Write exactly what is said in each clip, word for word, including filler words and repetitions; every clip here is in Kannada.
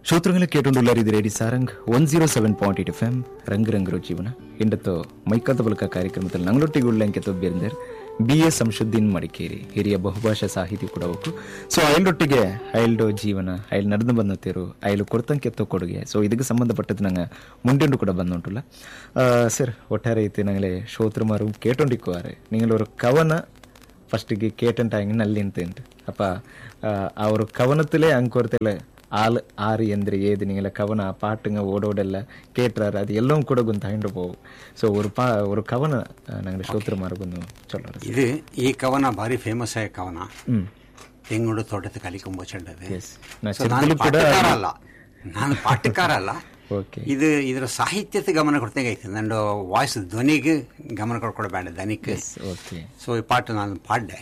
ಶ್ರೋತೃಗಳೇ ಕೇಟೊಂಡುಳ್ಳಾರಿ ಇದು ರೇಡಿ Sarang one zero seven point eight F M ರಂಗ್ ರಂಗರೋ ಜೀವನ ಇಂಡತ್ತು ಮೈಕಾದ ಬಲಕ ಕಾರ್ಯಕ್ರಮದಲ್ಲಿ ನಂಗಳೊಟ್ಟಿಗೆ ಉಳ್ಳಂಕೆ ತೊಬ್ಬಿರಂದರ್ ಬಿ ಎಸ್ ಸಂಶುದ್ದೀನ್ ಮಡಿಕೇರಿ ಹಿರಿಯ ಬಹುಭಾಷಾ ಸಾಹಿತಿ ಕೂಡ ಹೋಗು. ಸೊ ಅಯಲ್ರೊಟ್ಟಿಗೆ ಅಯಲ್ಡೋ ಜೀವನ ಅಯಲ್ ನಡೆದು ಬಂದತ್ತೇರು ಅಯಲು ಕೊಡ್ತಂಕೆ ಕೊಡುಗೆ. ಸೊ ಇದಕ್ಕೆ ಸಂಬಂಧಪಟ್ಟದ್ದು ನಂಗೆ ಮುಂಡೆಂಡು ಕೂಡ ಬಂದುಂಟುಲ್ಲ ಸರ್. ಒಟ್ಟಾರೆ ಐತೆ ನಂಗೆ ಶ್ರೋತೃಮಾರು ಕೇಟೊಂಡಿಕ್ಕುವಾರೆ നിങ്ങൾ ഒരു കവന ഫസ്റ്റ് കേട്ടിട്ടായി നല്ലിന്ത് അപ്പ ആ ഒരു കവനത്തിലെ അങ്കൊരത്തിലെ ஆள் ஆறு எந்திர ஏது நீங்கள கவன பாட்டுங்க ஓடோடல்ல கேட்டுறாரு அது எல்லாம் கூட கொஞ்சம் தகிண்டு போகும். ಸೊ ஒரு ಪಾ ஒரு ಕವನ ನಂಗೆ ಶ್ರೋತೃಮಾರ್ಗೊಂದು ಚೊಲ್ಲೋರು. ಇದು ಈ ಕವನ ಭಾರಿ ಫೇಮಸ್ ಆದ ಕವನ. ತೆಂಗುಡು ತೋಟದ ಕಲಿಕೊಂಬ ಚೆಂಡದು. ನಾನು ಪಾಟಕಾರ ಅಲ್ಲ ನಾನು ಪಾಟಕಾರ ಅಲ್ಲ ಇದು ಇದರ ಸಾಹಿತ್ಯದ ಗಮನ ಕೊಡ್ತೇಗೈತೆ. ನಂದು ವಾಯ್ಸ್ ಧ್ವನಿಗೆ ಗಮನ ಕೊಡ್ಕೊಡ್ಬೇಡ ಧ್ವನಿಗೆ. ಸೊ ಈ ಪಾಠ ನಾನು ಪಾಡ್ಡೆ.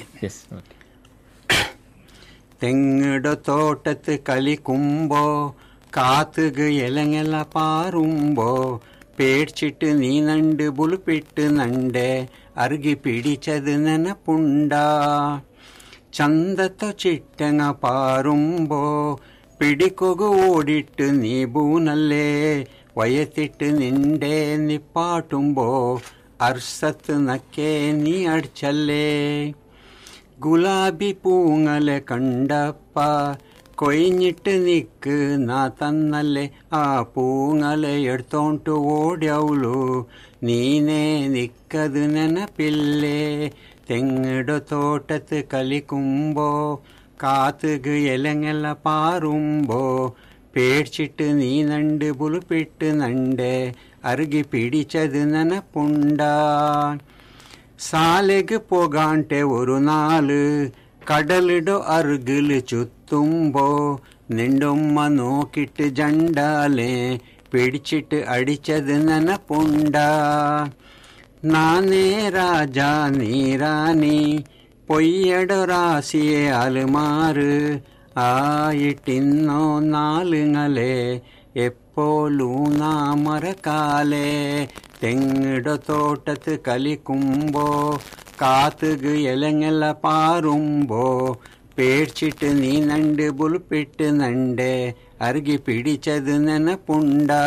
തെങ്ങട തോട്ടത്ത് കളിക്കുമ്പോ കാത്തുക ഇലങ്ങല പാറുമ്പോ പേടിച്ചിട്ട് നീ നണ്ട് ബുളുപ്പിട്ട് നണ്ടേ അറുകി പിടിച്ചത് നനപ്പുണ്ടാ. ചന്തത്തോ ചിട്ടങ്ങ പാറുമ്പോ പിടിക്കൊക ഓടിട്ട് നീ ബൂനല്ലേ വയത്തിട്ട് നിന്റെ നിപ്പാട്ടുമ്പോ അർസത്ത് നക്കേ നീ അടിച്ചല്ലേ. ഗുലാബി പൂങ്ങല കണ്ടപ്പ കൊയിഞ്ഞിട്ട് നിക്ക് നാ തന്നല്ലേ ആ പൂങ്ങല എടുത്തോണ്ട് ഓടിയവളു നീനേ നിക്കത് നെനപ്പില്ലേ. തെങ്ങിട തോട്ടത്ത് കളിക്കുമ്പോ കാത്തുക ഇലങ്ങല പാറുമ്പോ പേടിച്ചിട്ട് നീ നണ്ട് ബുളുപ്പിട്ട് നണ്ടേ അറുകി പിടിച്ചത് നെനപ്പുണ്ടാ. സാലക്ക് പോകാണ്ടെ ഒരു നാല് കടലിടോ അറുകില് ചുത്തുമ്പോ നിണ്ടുമ്മ നോക്കിട്ട് ജണ്ടാലെ പിടിച്ചിട്ട് അടിച്ചത് നനപ്പുണ്ടാ. നാനേ രാജാ നീ റാണി പൊയ്യടോ രാശിയെ അലുമാറ് ആയിട്ടിന്നോ നാലുങ്ങളെ എപ്പോഴും നാ മറക്കാലേ. തെങ്ങിട തോട്ടത്ത് കളിക്കുമ്പോ കാത്തുക ഇലങ്ങല പാറുമ്പോ പേടിച്ചിട്ട് നീ നണ്ട് ബുളുപ്പിട്ട് നണ്ടേ അറുകി പിടിച്ചത് നെനപ്പുണ്ടാ.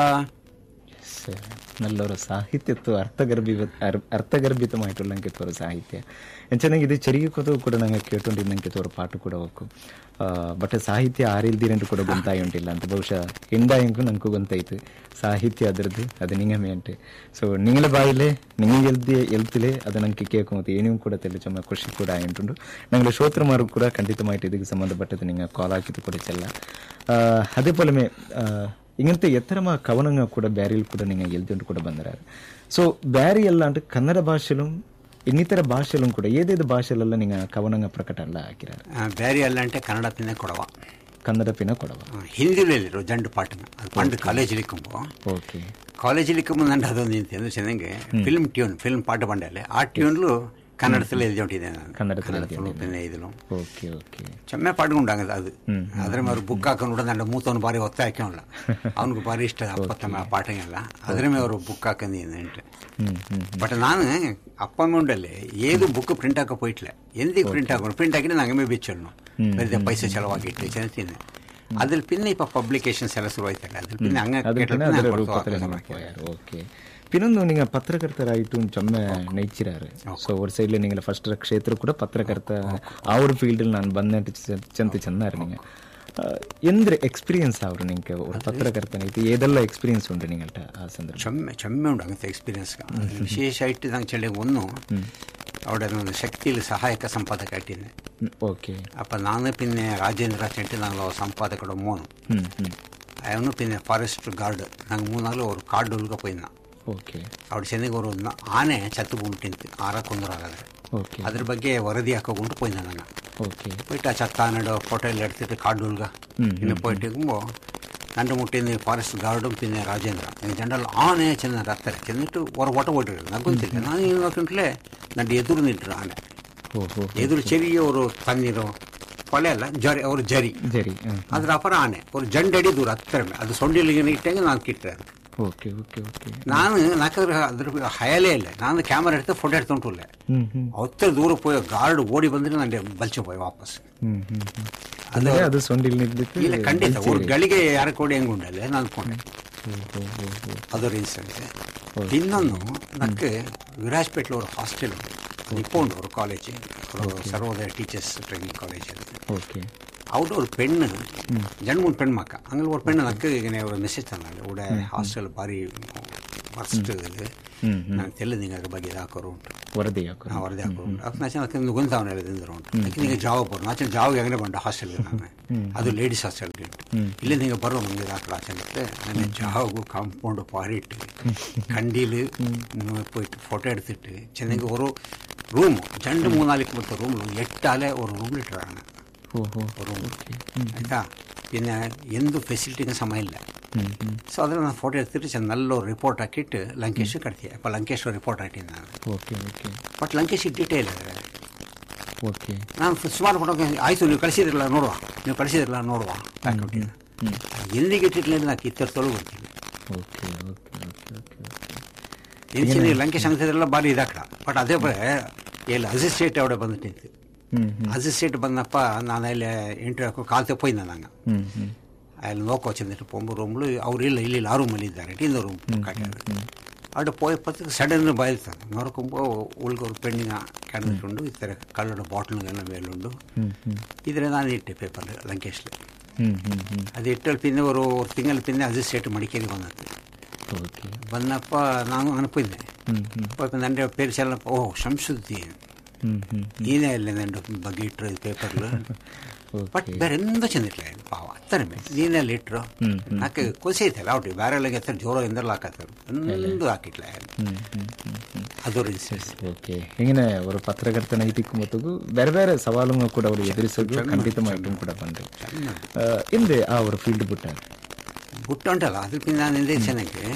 നല്ലൊരു സാഹിത്യത്വ അർത്ഥഗർഭി ಅರ್ಥಗರ್ಭಿತമായിട്ടുള്ള ഒരു ಸಾಹಿತ್ಯ ಎಂಚನಾಗಿ ಇದು ಚೆರಿಗೆಕೋದು ಕೂಡ ನಂಗೆ ಕೇಳ್ಕೊಂಡಿದ್ದಂಗೆ ഒരു ಪಾಟು ಕೂಡ ಹೋಗು. ಬಟ್ ಸಾಹಿತ್ಯ ಆರಿಲ್ದಿರಂಟು ಕೂಡ ಗೊಂತಾಯಿ ಉಂಟಿಲ್ಲ ಅಂತ ಬಹುಶಃ ಎಂಡಾಯಂಕು ನಂಗೂ ಗೊಂತಾಯ್ತು ಸಾಹಿತ್ಯ ಅದರದ್ದು ಅದು ನಿಂಗಮೆ ಅಂಟೆ. ಸೊ ನಿಂಗಳ ಬಾಯಿಲೆ ನಿಂಗೆ ಎಲ್ದಿ ಎಲ್ತಿಲೆ ಅದು ನಂಗೆ ಕೇಳ್ಕೊಂಬತ್ತು ಏನೇನು ಕೂಡ ತೆಲ್ಲ ಚೊಮ್ಮ ಖುಷಿ ಕೂಡ ಆಯುಂಟುಂಡು. ನಂಗೆ ಶ್ರೋತೃಮಾರು ಕೂಡ ಖಂಡಿತമായിട്ട് ಇದಕ್ಕೆ ಸಂಬಂಧಪಟ್ಟದ್ದು ನಿಂಗೆ ಕಾಲ್ ಹಾಕಿದ್ದು ಕೂಡ ಚೆಲ್ಲ. ಅದೇ ಪೊಲಮೆ ಇಂಗಂತೆ ಎತ್ತರಮ ಕವನಂಗ ಕೂಡ ಬ್ಯಾರಿಯಲ್ಲಿ ಕೂಡ ನಿಂಗೆ ಎಲ್ದಿಂಟು ಕೂಡ ಬಂದರಾರು. ಸೊ ಬ್ಯಾರಿ ಎಲ್ಲ అంటే ಕನ್ನಡ ಭಾಷೆಲು ಇನ್ನಿತರ ಭಾಷೆಲು ಕೂಡ ಏದೇದು ಭಾಷೆಲೆಲ್ಲ ನಿಂಗೆ ಕವನಂಗ ಪ್ರಕಟ ಎಲ್ಲ ಹಾಕಿರಾರು. ಬ್ಯಾರಿ ಅಲ್ಲ అంటే ಕನ್ನಡ ಪಿನ ಕೊಡವ ಕನ್ನಡ ಪಿನ ಕೊಡವ ಹಿಂದಿಲಿರೋ ಜಂಡು ಪಾಟನ ಅದು ಪಂಡು ಕಾಲೇಜಿಲಿಕ್ಕುಂಬೋ. ಓಕೆ ಕಾಲೇಜಿಲಿಕ್ಕುಂಬೋ ನಂಡು ಅದೊಂದು ನಿಂತು ಚೆನ್ನಂಗೆ ಫಿಲ್ಮ್ ಟ್ಯೂನ್ ಫಿಲ್ಮ್ ಪಾಟು ಬಂಡಲೆ ಆ ಟ್ಯೂನ್ಲು കന്നഡത്തിൽ എഴുതിക്കൊണ്ടിരുന്നേ ഞാൻ. കന്നഡത്തിൽ പിന്നെ ഇതിലും ഓക്കെ ഓക്കെ ചെമ്മ പാടുകൊണ്ടാങ്ങത് അത് അതിനും ഒരു ബുക്കാക്കൊണ്ട നല്ല മൂത്തവന് ഭാರಿ ഒത്താക്കിയുള്ള അവനക്ക് ಭಾರಿ ಇಷ್ಟ ಅಪ್ಪತ್ತಮ್ಮ ಪಾಠಂಗೆಲ್ಲ ಅದ್ರಮೇ ಅವರು ಬುಕ್ ಹಾಕಂದಿಟ್ಟು. ಬಟ್ ನಾನು ಅಪ್ಪ ಅಮ್ಮ ಉಂಡಲ್ಲೇ ಏದು ಬುಕ್ ಪ್ರಿಂಟ್ ಹಾಕೋ പോയിട്ടില്ല. എന്തിക്ക് പ്രിന്റ് ആക്കണം പ്രിന്റ് ആക്കിയിട്ട് ನಂಗೆ ಬೇಚನ್ನು വെറുതെ പൈസ ചെലവാക്കിയിട്ട് ചെന്നിന് അതിൽ പിന്നെ ഇപ്പൊ പബ്ലിക്കേഷൻസ് ಎಲ್ಲ ಶುರುವಾಯ್ತಲ್ಲ അതിൽ പിന്നെ അങ്ങനെ. ಓಕೆ ಇನ್ನೊಂದು ನಿಂಗೆ ಪತ್ರಕರ್ತರಾಯಿತು ಚೊಮ್ಮೆ ನೈಚಿರಾರು. ಸೊ ಅವ್ರ ಸೈಡ್ಲಿ ನಿಂಗೆ ಫಸ್ಟ್ ಕ್ಷೇತ್ರ ಕೂಡ ಪತ್ರಕರ್ತ ಆ ഒരു ഫീൽഡിൽ ನಾನು ಬಂದಂಟು ಚೆಂತ ಚೆಂದಾರು. ನಿಂಗೆ ಎಂದ್ರೆ ಎಕ್ಸ್ಪೀರಿಯನ್ಸ್ ಅವರು ನಿಂಗೆ ഒരു പത്രകർത്തനായിട്ട് ഏതെല്ലാം എക്സ്പീരിയൻസ് ഉണ്ട് നിങ്ങളുടെ ആ സന്ദർഭം? ചൊമ്മ ചൊമ്മ ഉണ്ട് അങ്ങനത്തെ എക്സ്പീരിയൻസ്. വിശേഷമായിട്ട് ನಂಗೆ ചെല്ലെ ഒന്നു അവിടെ ಒಂದು ಶಕ್ತಿಯಲ್ಲಿ ಸಹಾಯಕ ಸಂಪಾದಕರಾಗಿಟ್ಟಿದ್ದೆ. ಓಕೆ അപ്പം ನಾನು പിന്നെ ರಾಜೇಂದ್ರ ಚೆಂಟಿ ನಾங்கள் ಸಂಪಾದಕರು ಮೂನು ಅವನು പിന്നെ ಫಾರೆಸ್ಟ್ ಗಾರ್ಡ್ ನಂಗೆ ಮೂನಾಗಲು ಅವರು ಕಾಡು ಉಳ್ಗ ಪೋಯಿನ. ಓಕೆ അവിടെ ചെന്നെങ്കിൽ ഒരു ആനെ ചത്തുപൂണ്ടിട്ട് ആറെ കൊന്നറാകാതെ ಅದ್ರ ಬಗ್ಗೆ ವರದಿ ಹಾಕೋಕೊಂಡು പോയി ನಾನು. ಓಕೆ പോയിട്ട് ആ ചത്താനയുടെ ഫോട്ടോ എല്ലാം എടുത്തിട്ട് കാടുക പിന്നെ പോയിട്ട് ഇരിക്കുമ്പോൾ എൻ്റെ മുട്ടിന്ന് ಫಾರೆಸ್ಟ್ ಗಾರ್ഡും പിന്നെ ರಾಜೇಂದ್ರ ಜಂಡಲ್ಲಿ ಆನೆ ಚೆನ್ನ ಹತ್ತಾರೆ ಚೆന്നിಟ್ಟು ಹೊರ ಓಟ ಓಟಿರೋದು ನಂಗೆ ಗೊತ್ತಿಲ್ಲ. ನಾನು ಏನು ನೋಡ್ಕೊಂಡ್ಲೆ ನನ್ನ ಎದುರು ನಿಂತರು ಆನೆ ಎದುರು ಚೆರಿಯ ಅವರು ತಣ್ಣೀರು ಕೊಲೆ ಅಲ್ಲ ಜರಿ ಅವರು ಜರಿ ಜರಿ ಅದ್ರ ಅಪರ ಆನೆ ಅವರು ಜಂಡಡಿ ದೂರ ಹತ್ತರ ಅದು ಸೊಂಡಿಲಿಗೆ ಇಟ್ಟಂಗೆ ನಾನು ಕಿಟ್ಟರೆ ಓಕೆ ಓಕೆ ಓಕೆ ನಾನು ನಾಲ್ಕಾದ್ರೆ ಅದ್ರ ಹಯಲೇ ಇಲ್ಲ. ನಾನು ಕ್ಯಾಮರಾ எடுத்து ಫೋಟೋ எடுத்துட்டுಲ್ಲ. ಹತ್ತಿರ ದೂರ போய் ಗಾರ್ಡ್ ಓಡಿ ಬಂದ್ರೆ ನನಗೆ ಬಲ್ಚೆ போய் ವಾಪಸ್ ಅಂದ್ರೆ ಅದು ಸೊಂಡಿಲ್ ನಿಂತಿತ್ತು ಇಲ್ಲ ಖಂಡಿತ ஒரு ಗಳಿಗೆ ಯಾರ ಕೋಡಿ ಹೆಂಗೆ ಉಂಡಲ್ಲ ನಾನು ಅನ್ಕೊಂಡೆ ಅದೊಂದು ಇನ್ಸಿಡೆನ್ಸ್. ಇನ್ನೊಂದು ನಕ್ಕೆ ವಿರಾಜ್ಪೇಟ್ಲ ஒரு ಹಾಸ್ಟೆಲ್ இப்போ உண்டு ஒரு college Sarvodaya teachers training college. Okay അവിടെ ഒരു പെണ്ണ് രണ്ട് മൂന്ന് പെൺമക്ക അങ്ങനെ ഒരു പെണ്ണ് നക്ക് ഇങ്ങനെ ഒരു മെസ്സേജ് തന്നാല് ഇവിടെ ಹಾಸ್ಟೆಲ್ ಬಾರಿ ಫಸ್ಟ್ ನಾನು ತೆಲ್ಲ ನಿಂಗೆ ಅದ್ರ ಬಗ್ಗೆ ಹಾಕೋರು ಉಂಟು ವರದಿ ಹಾಕೋ ಹಾಂ ವರದಿ ಹಾಕೋರು ಉಂಟು ಅದಕ್ಕೆ ನಾಚೆ ಅದಕ್ಕೆ ಗೊಂತಾವನ ಹೇಳಿದ್ರು ಉಂಟು ಅದಕ್ಕೆ ನಿಂಗೆ ಜಾವ ಬರು ನಾಚೆ ಜಾವಾಗ ಹೆಂಗೆ ಬಂಡ ಹಾಸ್ಟೆಲ್ಗೆ ನಾನು ಅದು ಲೇಡೀಸ್ ಹಾಸ್ಟೆಲ್ಗೆ ಉಂಟು ಇಲ್ಲೇ ನಿಂಗೆ ಬರೋ ನಂಗೆ ಹಾಕಲ ಆಚೆ ನನ್ನ ಜಾವಗೂ ಕಾಂಪೌಂಡ್ ಪಾರಿಟ್ಟು കണ്ടിയിൽ പോയിട്ട് ഫോട്ടോ എടുത്തിട്ട് ചെന്നെങ്കിൽ ഒരു റൂം രണ്ട് മൂന്നാലേക്ക് പോലത്തെ റൂമിൽ എട്ടാലെ ഒരു റൂമിലിട്ടാണ് റൂം ಆಯ್ತಾ. പിന്നെ എന്ത് ಫೆಸಿಲಿಟಿಗೆ ಸಮಯ ಇಲ್ಲ. ಸೊ ಅದ್ರ ನಾನು ಫೋಟೋ ಎತ್ತಿಟ್ಟು ಚೆಂದ ನಲ್ಲೋ ರಿಪೋರ್ಟ್ ಹಾಕಿಟ್ಟು ಲಂಕೇಶ್ ಕಟ್ತೀಯ ಅಪ್ಪ ಲಂಕೇಶ್ ರಿಪೋರ್ಟ್ ಹಾಕಿದ್ದು ನಾನು. Okay okay but Lankesh detail ಅದೇ ಓಕೆ ನಾನು ಸುಮಾರು ಫೋಟೋ ಆಯಿತು ನೀವು ಕಳಿಸಿದ್ರಲ್ಲ ನೋಡುವ ನೀವು ಕಳಿಸಿದ್ರಲ್ಲ ನೋಡುವ ಹಾಕಿಬಿಟ್ಟಿದ್ದೆ ಎಂದಿಗೆ ಇಟ್ಟಿರ್ಲಿಲ್ಲ ನಾನು ಇತ್ತರ ತೊಳಗೆ ಬರ್ತೀನಿ. Okay okay okay okay ಎನ್ಸಿನ Lankesh ಅಂತಿದ್ರೆಲ್ಲ ಭಾರಿ ಇದಾಕಡ ಬಟ್ ಅದೇ ಬರೇ ಎಲ್ಲಿ ಅಸಿಸ್ಟೇಟ್ അവിടെ ಬಂದಿಟ್ಟು ನಿಂತು ಅಸಿಸ್ಟೇಟ್ ಬಂದಪ್ಪ ನಾನು ಅಲ್ಲಿ ಎಂಟ್ರಿ ಹಾಕೋ ಕಾಲ್ತೆ ಪೋಯ್ದ ನಂಗೆ ಅಲ್ಲಿ ನೋಕೋ ಚೆಂದಿಟ್ಟು ಪೊಂಬು ರೂಮ್ಲು ಅವ್ರು ಇಲ್ಲ ಇಲ್ಲಿ ಆ ರೂಮಲ್ಲಿ ಇದ್ದಾರೆ ಇನ್ನೂ ರೂಮ್ ಕಾಟಿಯಾರು അവിടെ പോയപ്പോഴത്തേക്ക് സഡൻ ബയൽത്താണ് നോക്കുമ്പോൾ ഉൾക്കൊരു പെണ്ണിനെ കിടന്നിട്ടുണ്ട് ഇത്തര കള്ളുടെ ബോട്ടിലുകളെല്ലാം മേലുണ്ട് ഇതിനെ ನಾನು ಇಟ್ಟೆ ಪೇಪರ್ ಲಂಕೇಶ್ಲಿ ಅದು ಇಟ್ಟಲ್ಲಿ ಪಿನ್ನೆ ಅವರು ತಿಂಗಳು ಪಿನ್ನೆ ಅಸಿಸ್ಟೇಟ್ ಮಡಿಕೇರಿ ಬಂದದ್ದು ಬಂದಪ್ಪ ನಾನು ಅನ್ಪಿದ್ದೆ ನನ್ನ ಪೇರು ಚೆಲ್ಲ ಓ ಶಂಸುದ್ದೀನ್ ನೀನೇ ಅಲ್ಲೇ ನನ್ನ ಬಗ್ಗೆ ಇಟ್ಟರು ಇದು ಪೇಪರ್ಲು ಬಟ್ ಬೇರೆ ಎಂದೂ ಚೆಂದಿಟ್ಲ ಪಾವ ಅತ್ತನೆ ನೀನೇ ಅಲ್ಲಿ ಇಟ್ಟರು ನಾಕೆ ಖುಷಿ ಐತಲ್ಲ ಅವ್ಟಿ ಬೇರೆ ಎಲ್ಲ ಎತ್ತರ ಜೋರ ಎಂದೆಲ್ಲ ಹಾಕತ್ತಾರೆ ಒಂದು ಹಾಕಿಟ್ಲ ಅದೊಂದು ಇನ್ಸಿಡೆನ್ಸ್. ಓಕೆ ಹಿಂಗೆ ஒரு ಪತ್ರಕರ್ತನ ಇಟ್ಟಿಕ್ಕುಂಬತ್ತಗೂ ಬೇರೆ ಬೇರೆ ಸವಾಲುಗಳು ಕೂಡ ಅವರು ಎದುರಿಸೋದು ಖಂಡಿತಮಾയിട്ടും ಕೂಡ ಬಂದರು ಹಿಂದೆ ಆ ಅವರು ಫೀಲ್ಡ್ ಬಿಟ್ಟ ಬಿಟ್ಟು ಉಂಟಲ್ಲ ಅದಕ್ಕೆ ನಾನು ಎಂದೇ ಚೆನ್ನಾಗಿ